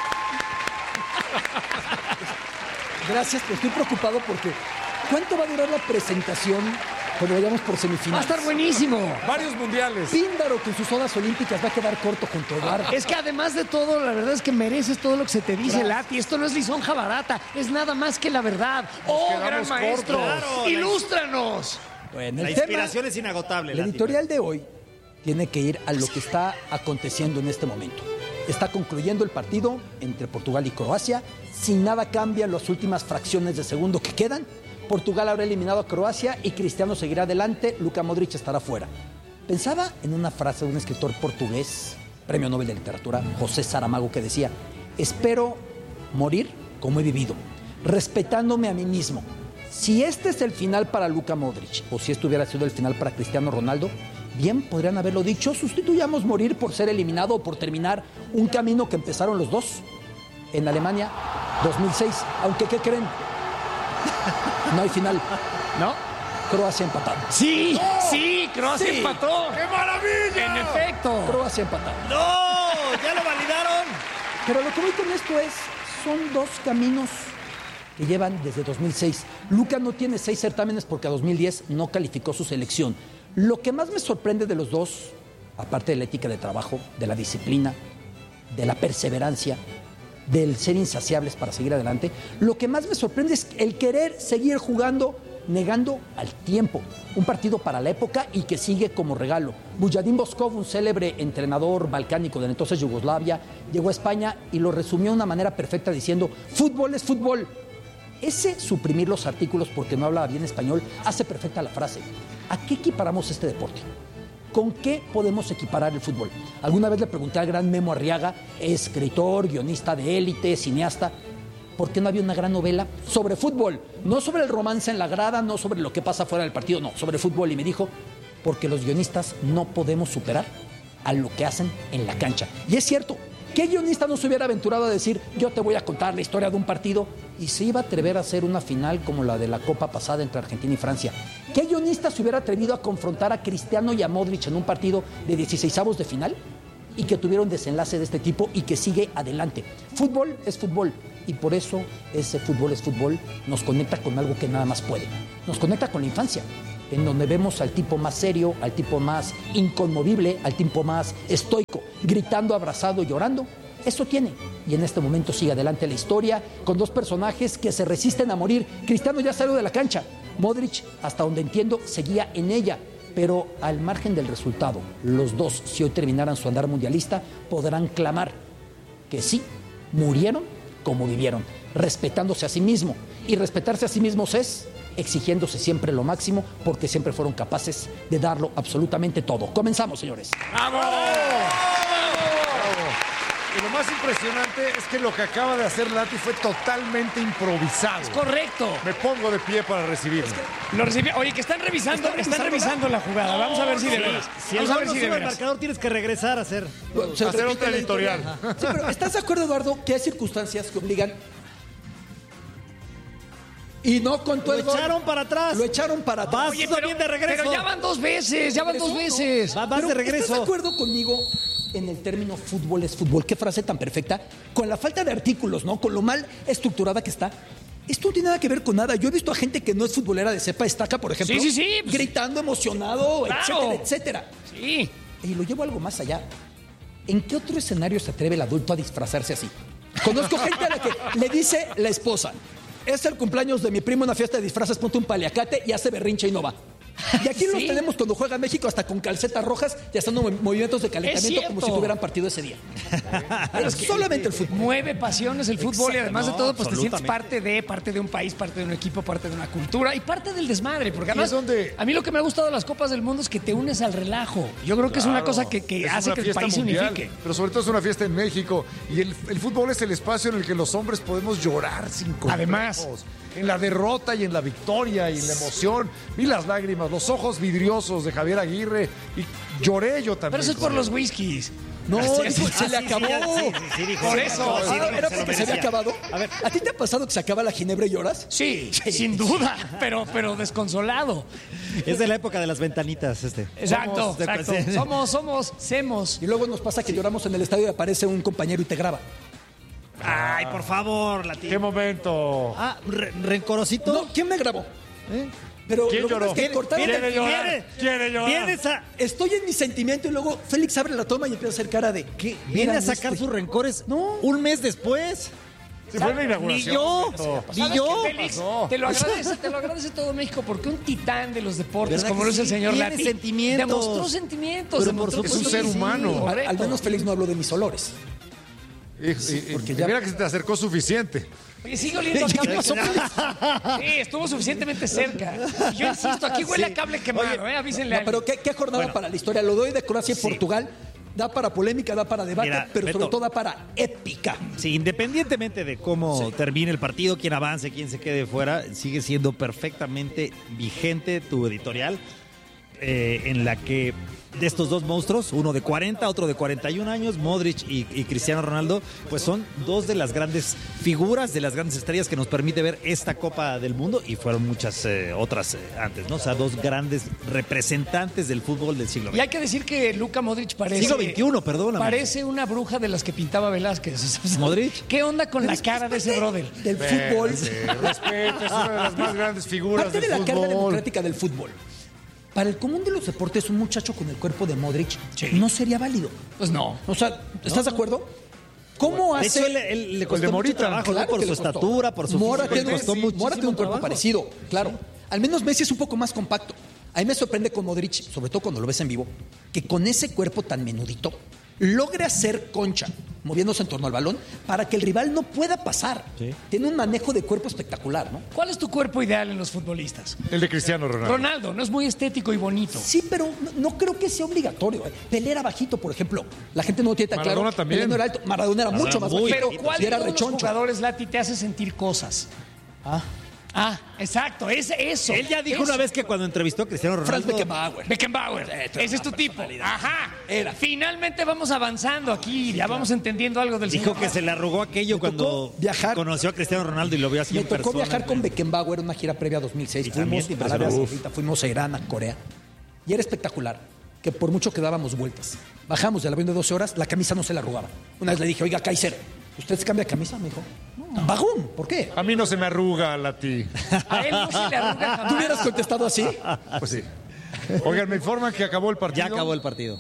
Gracias, pero estoy preocupado porque ¿cuánto va a durar la presentación cuando vayamos por semifinales? Va a estar buenísimo. Varios mundiales. Píndaro que en sus odas olímpicas va a quedar corto con tu Eduardo. Es que además de todo, la verdad es que mereces todo lo que se te dice, claro. Lati. Esto no es lisonja barata, es nada más que la verdad. Nos ¡Oh, gran maestro! Claro, ¡ilústranos! Bueno, la inspiración tema, es inagotable. El editorial de hoy tiene que ir a lo que está aconteciendo en este momento. Está concluyendo el partido entre Portugal y Croacia. Si nada cambia en las últimas fracciones de segundo que quedan, Portugal habrá eliminado a Croacia y Cristiano seguirá adelante. Luka Modric estará fuera. Pensaba en una frase de un escritor portugués, premio Nobel de Literatura, José Saramago, que decía: espero morir como he vivido, respetándome a mí mismo. Si este es el final para Luka Modric, o si esto hubiera sido el final para Cristiano Ronaldo, bien podrían haberlo dicho. Sustituyamos morir por ser eliminado o por terminar un camino que empezaron los dos en Alemania dos mil seis. Aunque, ¿qué creen? No hay final. ¿No? Croacia empatado. ¡Sí! ¡Oh! ¡Sí! ¡Croacia sí. empató! ¡Qué maravilla! En efecto. Croacia empatado. ¡No! ¡Ya lo validaron! Pero lo que voy con esto es, son dos caminos que llevan desde dos mil seis. Luka no tiene seis certámenes porque a dos mil diez no calificó su selección. Lo que más me sorprende de los dos, aparte de la ética de trabajo, de la disciplina, de la perseverancia, del ser insaciables para seguir adelante, lo que más me sorprende es el querer seguir jugando negando al tiempo. Un partido para la época y que sigue como regalo. Vujadin Boskov, un célebre entrenador balcánico de entonces Yugoslavia, llegó a España y lo resumió de una manera perfecta diciendo: fútbol es fútbol. Ese suprimir los artículos porque no hablaba bien español hace perfecta la frase. ¿A qué equiparamos este deporte? ¿Con qué podemos equiparar el fútbol? Alguna vez le pregunté al gran Memo Arriaga, escritor, guionista de élite, cineasta, ¿por qué no había una gran novela sobre fútbol? No sobre el romance en la grada, no sobre lo que pasa fuera del partido, no, sobre fútbol. Y me dijo, porque los guionistas no podemos superar a lo que hacen en la cancha. Y es cierto, ¿Qué guionista no se hubiera aventurado a decir, yo te voy a contar la historia de un partido y se iba a atrever a hacer una final como la de la Copa pasada entre Argentina y Francia? ¿Qué guionista se hubiera atrevido a confrontar a Cristiano y a Modric en un partido de dieciseisavos de final y que tuviera un desenlace de este tipo y que sigue adelante? Fútbol es fútbol y por eso ese fútbol es fútbol nos conecta con algo que nada más puede. Nos conecta con la infancia, en donde vemos al tipo más serio, al tipo más inconmovible, al tipo más estoico, gritando, abrazado, llorando. Eso tiene. Y en este momento sigue adelante la historia con dos personajes que se resisten a morir. Cristiano ya salió de la cancha. Modric, hasta donde entiendo, seguía en ella. Pero al margen del resultado, los dos, si hoy terminaran su andar mundialista, podrán clamar que sí, murieron como vivieron, respetándose a sí mismos. Y respetarse a sí mismos es exigiéndose siempre lo máximo, porque siempre fueron capaces de darlo absolutamente todo. Comenzamos, señores. ¡Vamos! Y lo más impresionante es que lo que acaba de hacer Lati fue totalmente improvisado. Es correcto. Me pongo de pie para recibirlo. Lo recibí. Oye, que están revisando, están, están revisando la jugada. Vamos a ver si de veras. Si Vamos el a ver no si sube de el veras. marcador, tienes que regresar a hacer, Se hacer otra editorial. editorial. Sí, pero ¿estás de acuerdo, Eduardo, que hay circunstancias que obligan? Y no contó Lo el gol. echaron para atrás. Lo echaron para atrás. Oye, pero, bien de regreso. pero ya van dos veces, ya van dos veces. Va, vas Pero, de regreso. ¿estás de acuerdo conmigo en el término fútbol es fútbol? Qué frase tan perfecta. Con la falta de artículos, ¿no? Con lo mal estructurada que está. Esto no tiene nada que ver con nada. Yo he visto a gente que no es futbolera de cepa estaca, por ejemplo. Sí, sí, sí. Gritando, emocionado, Claro. etcétera, etcétera. Sí. Y lo llevo algo más allá. ¿En qué otro escenario se atreve el adulto a disfrazarse así? Conozco gente a la que le dice la esposa, es el cumpleaños de mi primo, una fiesta de disfraces, ponte un paliacate y hace berrinche y no va. Y aquí Sí. los tenemos cuando juega México hasta con calcetas rojas y haciendo mov- movimientos de calentamiento Es como cierto. si tuvieran partido ese día. Pero Es solamente el fútbol. Mueve pasiones el fútbol y Exacto, además de no, todo, pues te sientes absolutamente. parte de, parte de un país, parte de un equipo, parte de una cultura y parte del desmadre. Porque Y además, es donde- a mí lo que me ha gustado de las Copas del Mundo es que te unes al relajo. Yo creo que es una Claro. cosa que, que Es hace una que el fiesta país mundial, se unifique. Pero sobre todo es una fiesta en México. Y el, el fútbol es el espacio en el que los hombres podemos llorar sin complejos. Además. En la derrota y en la victoria y en la emoción. Vi las lágrimas, los ojos vidriosos de Javier Aguirre. Y lloré yo también. Pero eso es por con los él. whiskies. No, Así dijo, es. se le Ah, sí, sí, acabó. ya, sí, sí, sí, dijo, Por sí, eso. no, sí, Ah, dijo, ¿era se lo porque se había merecía. acabado? A ver, ¿A ti te ha pasado que se acaba la ginebra y lloras? Sí, sin duda, pero, pero desconsolado. es de la época de las ventanitas, este. Exacto, Somos de- exacto. Somos, somos, semos. Y luego nos pasa que lloramos en el estadio y aparece un compañero y te graba. Ay, por favor, Lati. ¡Qué momento! Ah, re- rencorosito. No, ¿quién me grabó? ¿Eh? Pero ¿Quién lo bueno lloró? es que cortaron ¿Quiere el- llorar? Viene- ¿Quiere llorar? Vienes a, Estoy en mi sentimiento y luego Félix abre la toma y empieza a hacer cara de ¿qué? viene a Eran sacar este. sus rencores No. un mes después. Sí, fue la Ni inauguración. yo, ni ¿Sabes yo. qué, Félix? Te lo agradece, te lo agradece todo México, porque un titán de los deportes, ¿Verdad como que lo es el sí? señor Tiene Lati, sentimientos. demostró sentimientos. Pero demostró por Es un que ser sí, humano. Al, al correcto. menos Félix no habló de mis olores. Y, y- y- porque y ya- mira que se te acercó suficiente. Oye, sigue oliendo a cable. Sí, estuvo suficientemente cerca. Y yo insisto, aquí huele Sí. a cable quemado, ¿eh? Avísenle a No, pero alguien. ¿qué, qué jornada Bueno. para la historia? Lo doy de Croacia y Sí. Portugal. Da para polémica, da para debate, Mira, pero Beto. sobre todo da para épica. Sí, independientemente de cómo termine el partido, quién avance, quién se quede fuera, sigue siendo perfectamente vigente tu editorial, eh, en la que de estos dos monstruos, uno de cuarenta, otro de cuarenta y un años, Modric y, y Cristiano Ronaldo, pues son dos de las grandes figuras, de las grandes estrellas que nos permite ver esta Copa del Mundo, y fueron muchas eh, otras eh, antes, ¿no? O sea, dos grandes representantes del fútbol del siglo Y veinte. hay que decir que Luka Modric parece... Siglo veintiuno, perdóname. Parece una bruja de las que pintaba Velázquez. ¿Modric? ¿Qué onda con la cara de ese brother? Del fútbol. Respeto, es una de las más grandes figuras Parte del de la carga fútbol. democrática del fútbol. Para el común de los deportes, un muchacho con el cuerpo de Modric no sería válido. Pues no. O sea, ¿estás de acuerdo? ¿Cómo De hace? hecho, él, él le costó de mucho Morita, trabajo, ¿no? claro Por que su le costó. estatura, por su Mora físico, tiene, le costó sí, muchísimo Mora tiene un cuerpo trabajo. parecido, claro. Al menos Messi es un poco más compacto. A mí me sorprende con Modric, sobre todo cuando lo ves en vivo, que con ese cuerpo tan menudito logre hacer concha, moviéndose en torno al balón, para que el rival no pueda pasar. Sí. Tiene un manejo de cuerpo espectacular, ¿no? ¿Cuál es tu cuerpo ideal en los futbolistas? El de Cristiano Ronaldo. Ronaldo, no es muy estético y bonito. Sí, pero no, no creo que sea obligatorio. ¿eh? Pelé era bajito, por ejemplo. La gente no lo tiene tan Maradona claro. también. Pelé no era alto. Maradona era Maradona mucho más muy bajito. Pero ¿cuál y de era todos los rechoncho. jugadores, Lati, te hace sentir cosas? Ah, Ah, exacto, es eso. Él ya dijo eso. una vez que cuando entrevistó a Cristiano Ronaldo... Franz Beckenbauer. Beckenbauer, Eh, ese es tu tipo. Ajá. Era. Finalmente vamos avanzando aquí, ya vamos entendiendo algo del Dijo señor. que se le arrugó aquello cuando viajar. conoció a Cristiano Ronaldo y lo vio así Me en tocó persona. viajar con Beckenbauer en una gira previa a dos mil seis. Y Fuimos también te a Arabia impresionó. Saudita, fuimos a Irán, a Corea. Y era espectacular, que por mucho que dábamos vueltas. Bajamos del avión de doce horas, la camisa no se la arrugaba. Una vez le dije, oiga, Kaiser, ¿usted se cambia de camisa? Me dijo, no, bagún, ¿por qué? A mí no se me arruga la ti. A él no se le arruga jamás. ¿Tú hubieras contestado así? Pues sí. Oigan, me informan que acabó el partido. Ya acabó el partido.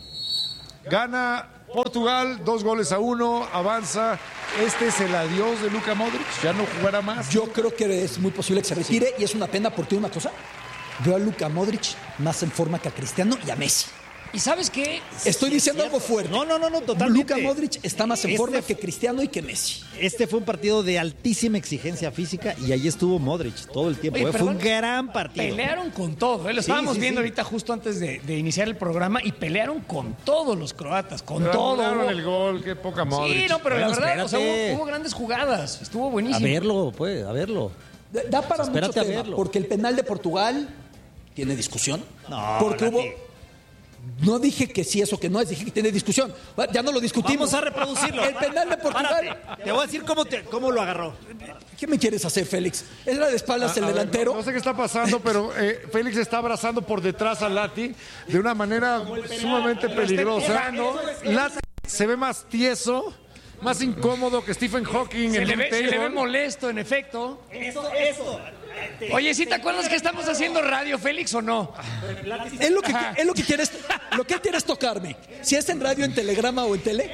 Gana Portugal, dos goles a uno, avanza. Este es el adiós de Luka Modric, ya no jugará más. Yo creo que es muy posible que se retire y es una pena porque una cosa, veo a Luka Modric más en forma que a Cristiano y a Messi. ¿Y sabes qué? Estoy diciendo algo fuerte. No, no, no, no, totalmente. Luka Modric está más en Este forma f- que Cristiano y que Messi. Este fue un partido de altísima exigencia física y ahí estuvo Modric todo el tiempo. Oye, ¿eh? Fue un perdón, gran partido. Pelearon con todo, ¿eh? Lo Sí, estábamos sí, viendo sí. ahorita justo antes de, de iniciar el programa y pelearon con todos los croatas, con Pero todo. anularon Hubo- el gol, qué poca Modric. Sí, no, pero la Bueno, verdad, o sea, espérate. hubo, hubo grandes jugadas, estuvo A buenísimo. verlo, pues, a verlo. Da para Espérate mucho a tema, verlo. porque el penal de Portugal tiene discusión. No, porque Lati. hubo... No dije que sí, eso que no es, dije que tiene discusión. Ya no lo discutimos. Vamos a reproducirlo. El penal de Portugal. Párate. Te voy a decir cómo, te- cómo lo agarró. ¿Qué me quieres hacer, Félix? ¿Era de espaldas A- el a ver, delantero? no, no sé qué está pasando, pero eh, Félix está abrazando por detrás a Lati de una manera sumamente peligrosa. Lati se ve más tieso, más incómodo que Stephen Hawking Se en le, un ve, se le ve table. molesto, en efecto. Eso, eso. Oye, ¿sí te acuerdas que estamos haciendo radio, Félix, o no? Es lo que, Ajá. es lo que quieres, lo que quieres tocarme. Si es en radio, en telegrama o en tele.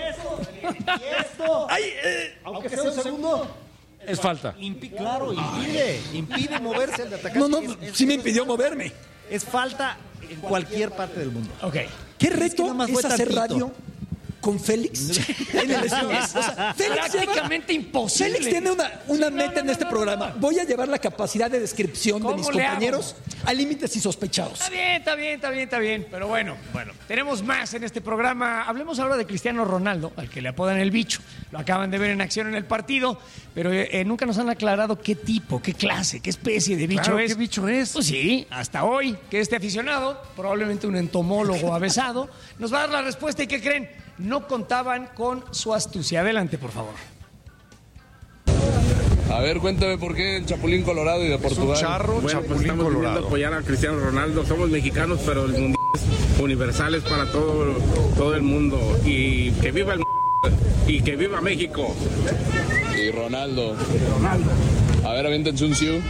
Esto. Ay, eh, Aunque sea un segundo. Es falta. Impi- claro, impide. Impide moverse el de atacante. no, no, Es- es- sí me impidió moverme. Es falta en cualquier parte del mundo. Ok. ¿Qué Es que reto nada más es fue hacer tantito. radio con Félix en el estudio? O sea, Félix lleva- Prácticamente imposible. Félix tiene una, una Sí, no, meta no, en no, este no, programa. no. Voy a llevar la capacidad de descripción de ¿Cómo mis le hago? compañeros a límites insospechados. Está bien, está bien, está bien, está bien. Pero bueno, bueno, tenemos más en este programa. Hablemos ahora de Cristiano Ronaldo, al que le apodan el bicho. Lo acaban de ver en acción en el partido, pero eh, eh, nunca nos han aclarado qué tipo, qué clase, qué especie de bicho Claro, es. ¿qué bicho es? Pues sí, hasta hoy, que este aficionado, probablemente un entomólogo avesado, nos va a dar la respuesta y ¿qué creen? No contaban con su astucia. Adelante, por favor. A ver, cuéntame por qué el Chapulín Colorado y de Portugal. charro, Bueno, Chapulín pues estamos Colorado. viniendo a apoyar a Cristiano Ronaldo. Somos mexicanos, pero el mundial es universal, es para todo, todo el mundo. Y que viva el y que viva México. Y Ronaldo. A ver, aviéntense un siu.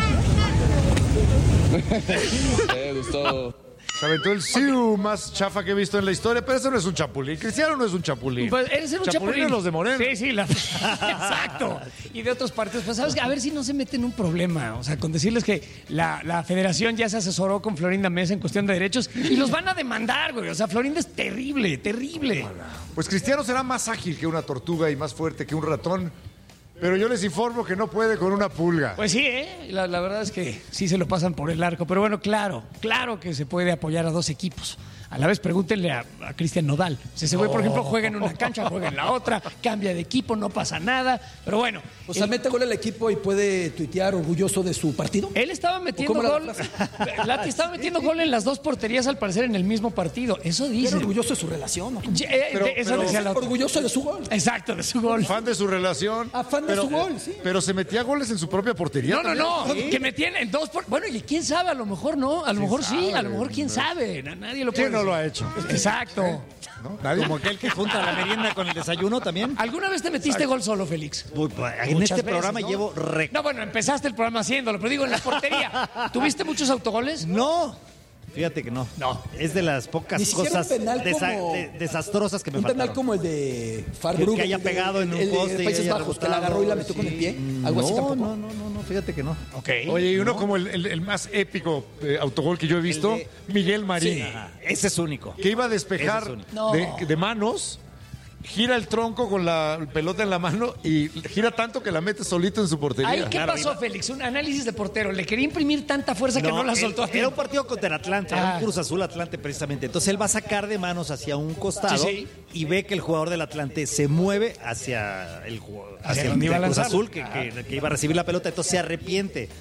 Eh, Gustavo. Se aventó el Siu más chafa que he visto en la historia, pero eso no es un chapulín. Cristiano no es un chapulín. Pues eres un chapulín. es los de Moreno. Sí, sí, la- exacto. Y de otros partidos. Pues sabes que a ver si no se mete en un problema. O sea, con decirles que la, la federación ya se asesoró con Florinda Mesa en cuestión de derechos y los van a demandar, güey. O sea, Florinda es terrible, terrible. Pues Cristiano será más ágil que una tortuga y más fuerte que un ratón, pero yo les informo que no puede con una pulga. Pues sí, ¿eh? La, la verdad es que sí se lo pasan por el arco. Pero bueno, claro, claro que se puede apoyar a dos equipos. A la vez pregúntenle a, a Cristian Nodal. Si ese güey, por ejemplo, juega en una cancha, juega en la otra, cambia de equipo, no pasa nada. Pero bueno. O sea, él, mete gol al equipo y puede tuitear orgulloso de su partido. él estaba metiendo ¿O cómo gol. la- Lati estaba metiendo gol en las dos porterías, al parecer, en el mismo partido. Eso Era dice. orgulloso de su relación. ¿no? Eh, Pero- de- eso pero- decía la otra. Orgulloso de su gol. Exacto, de su gol. Fan de su relación. Ah, fan de pero, su gol, sí. Pero se metía goles en su propia portería. No, no, también. no. Que metían en dos por... Bueno, y quién sabe, a lo mejor no. A lo mejor sí, a lo mejor quién sabe. Na- Nadie lo puede ¿Quién no decir. lo ha hecho? Exacto. ¿No? ¿Nadie? Como aquel que junta la merienda con el desayuno también. ¿Alguna vez te metiste gol solo, Félix? Uy, pues, en Muchas este veces, programa ¿no? llevo re... No, bueno, empezaste el programa haciéndolo, pero digo, en la portería. ¿Tuviste muchos autogoles? No. Fíjate que no. No. Es de las pocas Ni siquiera cosas un penal desa- como- de- desastrosas que me Un penal faltaron. como el de Que- Farbrugge. que haya el de- pegado en un el de poste y Países haya Bajos, que la rebotado, agarró y la metió con el sí. pie. Algo así No, tampoco. No, no, no, no, fíjate que no. Ok. Oye, y uno como el, el- el más épico eh, autogol que yo he visto, El Miguel Marín, Sí, ajá, ese es único. que iba a Ese despejar es único. No. de, de manos, gira el tronco con la pelota en la mano y gira tanto que la mete solito en su portería. Ahí, ¿qué pasó, Félix? Un análisis de portero. Le quería imprimir tanta fuerza que no la él- soltó a Era un tiempo. partido contra el Atlante, era Ah. un Cruz Azul Atlante precisamente. Entonces él va a sacar de manos hacia un costado Sí, sí. y ve que el jugador del Atlante se mueve hacia el, ju- hacia el, donde iba a del Cruz lanzarlo. Azul que, que- que iba a recibir la pelota, entonces se arrepiente.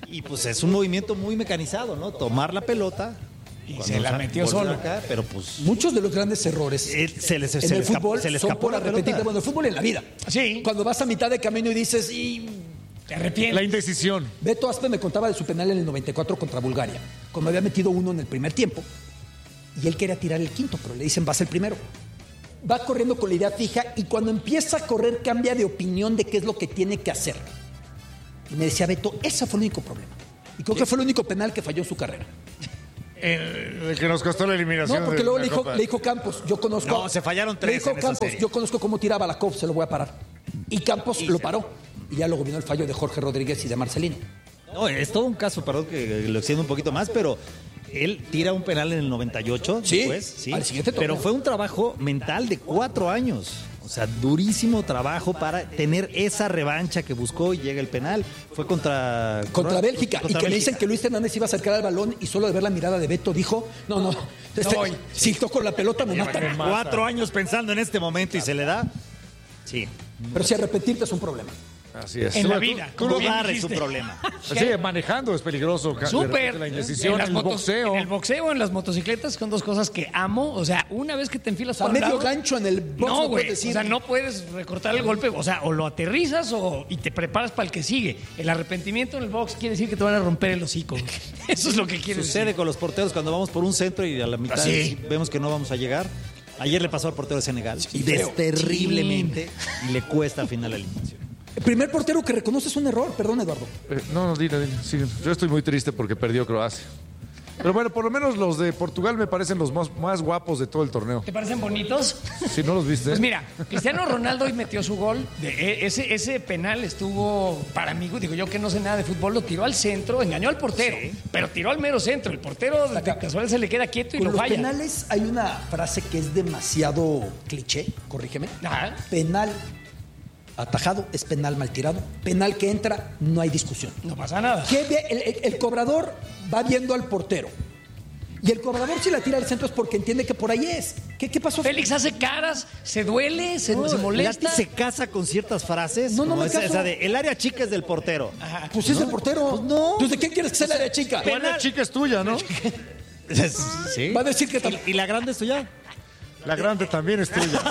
Y pues es un movimiento muy mecanizado, ¿no? Tomar la pelota. Y se la metió solo. Acá, pero pues muchos de los grandes errores él, se les, en se el les fútbol se les son escapó por la repetir. pelota. Bueno, el fútbol en la vida. Sí. Cuando vas a mitad de camino y dices, y te arrepientes. La indecisión. Beto Aspe me contaba de su penal en el noventa y cuatro contra Bulgaria, cuando había metido uno en el primer tiempo y él quería tirar el quinto, pero le dicen vas el primero. Va corriendo con la idea fija y cuando empieza a correr cambia de opinión de qué es lo que tiene que hacer. Y me decía Beto, ese fue el único problema. Y creo que fue el único penal que falló en su carrera. El, el que nos costó la eliminación. No, porque de luego la le dijo, Copa. le dijo Campos, yo conozco. No, se fallaron tres Le dijo en esa Campos, serie. yo conozco cómo tiraba la Copa, se lo voy a parar. Y Campos Y lo se- paró. Y ya luego vino el fallo de Jorge Rodríguez y de Marcelino. No, es todo un caso, perdón que lo extiendo un poquito más, pero él tira un penal en el noventa y ocho, Sí, después, sí, al siguiente torneo. pero fue un trabajo mental de cuatro años. O sea, durísimo trabajo para tener esa revancha que buscó y llega el penal. Fue contra... Contra Bélgica. contra y que me Bélgica. dicen que Luis Hernández iba a acercar al balón y solo de ver la mirada de Beto dijo, no, no, este, voy. si toco la pelota me matan. Cuatro años pensando en este momento y se le da. Sí. Pero si arrepentirte es un problema. Así es. En Tú- la tú- vida. tú como lo bien Dudar es un dijiste. problema. Sí, manejando es peligroso. ca- de Súper. repente La indecisión, En las el motos- boxeo. En el boxeo, en las motocicletas, son dos cosas que amo. O sea, una vez que te enfilas O sea, por un medio lado- gancho en el box, No, no güey. puedes decir. O sea, no puedes recortar el golpe. O sea, o lo aterrizas o, y te preparas para el que sigue. El arrepentimiento en el box quiere decir que te van a romper el hocico. Eso es lo que quiere Sucede decir. con los porteros cuando vamos por un centro y a la mitad Sí. vemos que no vamos a llegar. Ayer le pasó al portero de Senegal. Sí, feo. terriblemente. Y le cuesta al final la eliminación. El primer portero que reconoce es un error, perdón Eduardo. Eh, no, no, dile, dile. sigue. Yo estoy muy triste porque perdió Croacia. Pero bueno, por lo menos los de Portugal me parecen los más, más guapos de todo el torneo. ¿Te parecen bonitos? Si no los viste. Pues mira, Cristiano Ronaldo hoy metió su gol. De, e- ese, ese penal estuvo para mí, digo yo que no sé nada de fútbol, lo tiró al centro, engañó al portero, pero tiró al mero centro. El portero de casual se le queda quieto y Con lo los falla. penales hay una frase que es demasiado cliché, corrígeme. Ajá. Penal atajado es penal mal tirado. Penal que entra, no hay discusión. No pasa nada. ¿Qué ve? El, el- el cobrador va viendo al portero. Y el cobrador si la tira al centro es porque entiende que por ahí es. ¿Qué, qué pasó? Félix hace caras, se duele, se, No, se molesta. Lati se casa con ciertas frases. No, no como me esa, caso. esa de el área chica es del portero. Ajá. Pues es el portero. Pues no. Entonces, ¿de quién quieres que sea la área chica? Tu área chica es tuya, ¿no? Sí. Va a decir que tam- ¿Y, y la grande es tuya? La grande también es tuya.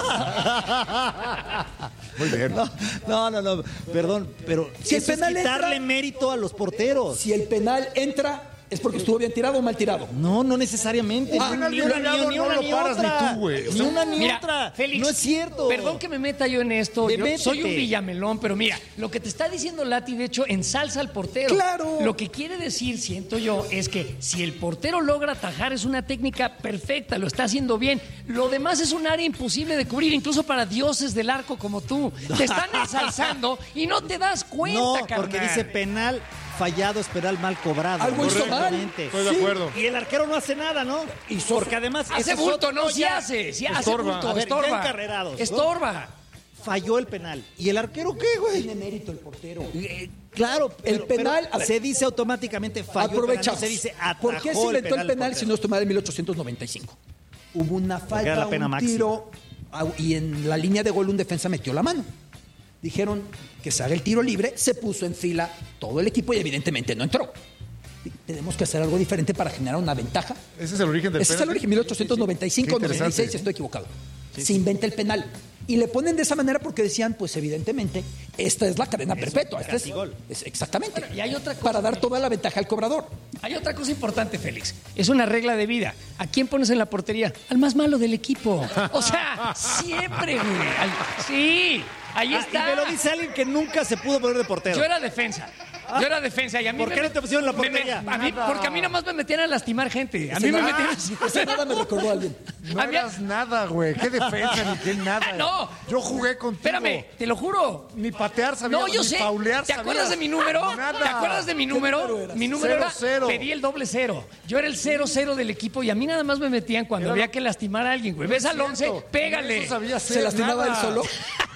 Muy bien. No, no, no, no, perdón, pero Si el eso es penal quitarle entra- mérito a los porteros. Si el penal entra, es porque estuvo bien tirado o mal tirado. No, no necesariamente. Ah, ni, penal ni una, tirado ni, no una, lo ni paras otra. ni tú, güey. O Ni sea, una ni Mira, otra. Félix, no es cierto. Perdón que me meta yo en esto. Yo Métete. soy un villamelón, pero mira, lo que te está diciendo Lati, de hecho, ensalza al portero. ¡Claro! Lo que quiere decir, siento yo, es que si el portero logra atajar, es una técnica perfecta, lo está haciendo bien. Lo demás es un área imposible de cubrir, incluso para dioses del arco como tú. Te están ensalzando y no te das cuenta, No, carnal. porque dice penal fallado es penal mal cobrado. Algo hizo mal. Correctamente. Estoy de Sí. acuerdo. Y el arquero no hace nada, ¿no? Y Porque además Hace ese es bulto, otro no, sí ya. hace, sí hace Estorba. bulto, A ver, ya estorba. encarrerados, ¿no? Estorba. Falló el penal. ¿Y el arquero qué, güey? Tiene mérito el portero. Eh, Claro, El pero- penal, pero a ver. se dice automáticamente falló Aprovecha. el penal, no se dice atajó ¿Por qué se inventó el penal del si no es tomar en mil ochocientos noventa y cinco? Hubo una falta, era la pena un máxima. tiro au- y en la línea de gol un defensa metió la mano. Dijeron que se haga el tiro libre, se puso en fila todo el equipo y evidentemente no entró. Y tenemos que hacer algo diferente para generar una ventaja. Ese es el origen del Ese es el penalti. origen, mil ochocientos noventa y cinco, Qué noventa y seis, interesante. estoy equivocado. Se inventa el penal. Y le ponen de esa manera porque decían, pues evidentemente, esta es la cadena perpetua. Esta es, castigol. es- exactamente. Bueno, y hay otra cosa para dar que- toda la ventaja al cobrador. Hay otra cosa importante, Félix. Es una regla de vida. ¿A quién pones en la portería? Al más malo del equipo. O sea, siempre, güey. Al- Sí, ahí Ah, está. y me lo dice alguien que nunca se pudo poner de portero. Yo era defensa. Yo era defensa y a mí ¿Por me qué met- no te pusieron en la me met- portería? a mí- porque a mí nada más me metían a lastimar gente. A Ese mí me nada- metían ese nada me recordó a alguien. No A mí- eras nada, güey. Qué defensa, ni qué nada. Ah, no. Yo jugué contigo. Espérame, te lo juro. Ni patear sabía, No, yo ni sé. paulear ¿Te acuerdas sabías. de mi número? Nada. ¿Te acuerdas de mi número? número eras? Mi número Cero, era cero. pedí el doble cero. Yo era el cero cero del equipo y a mí nada más me metían cuando Era había lo- que lastimar a alguien, güey. ¿Ves al once? Cierto. Pégale. Eso sabía ¿Se hacer lastimaba nada. él solo?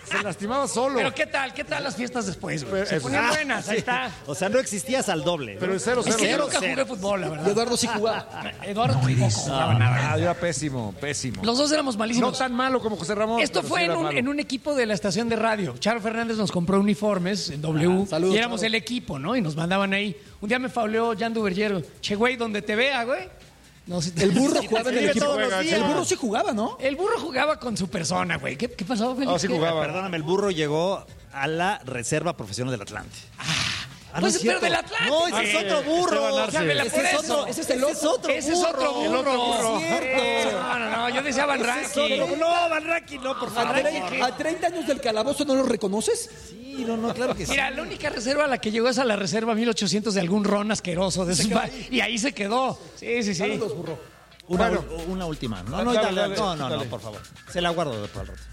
Se lastimaba solo. Pero ¿qué tal? ¿Qué tal las fiestas después, güey? Pero Se eso- ponían Ah, buenas, ahí Sí. está. O sea, no existías al doble. Pero el cero, Es cero, que yo cero. nunca jugué fútbol, la Y verdad. Eduardo sí jugaba. Eduardo tampoco jugaba nada. Ah, era pésimo, pésimo. Los dos éramos No malísimos. tan malo como José Ramón. Esto pero fue sí en era un, malo. en un equipo de la estación de radio. Charo Fernández nos compró uniformes en W Ah, saludos, y éramos Charo. el equipo, ¿no? Y nos mandaban ahí. Un día me fauleó Jan Duvergier. Che, güey, donde te vea, güey. No, si- El burro si- jugaba en el si- equipo. todos los días. El burro sí jugaba, ¿no? El burro jugaba con su persona, güey. ¿Qué, qué pasó, Felipe? Ah, sí jugaba. Perdóname, el burro llegó a la reserva profesional del Atlante. Ah, Pues, es pero cierto. del Atlante. No, ese es Ah, otro sí, burro. Esteban Arce. Chámela por Ese es eso. otro, ese es el ese es otro Ese es otro burro. burro. Es cierto. Eh, No, no, no. Yo decía Van Ese es Ranking. otro- No, Van Ranking, no, por ¿A, favor. tre- a treinta años del calabozo no lo reconoces? Sí, no, no, claro que sí. Mira, la única reserva a la que llegó es a la reserva mil ochocientos de algún ron asqueroso de esos pa- y ahí se quedó. Sí, sí, sí. Saludos, burro. Una, Bueno. una última. No, Ah, no, dale, dale, dale, no, no, dale. no, por favor. Se la guardo para el rato.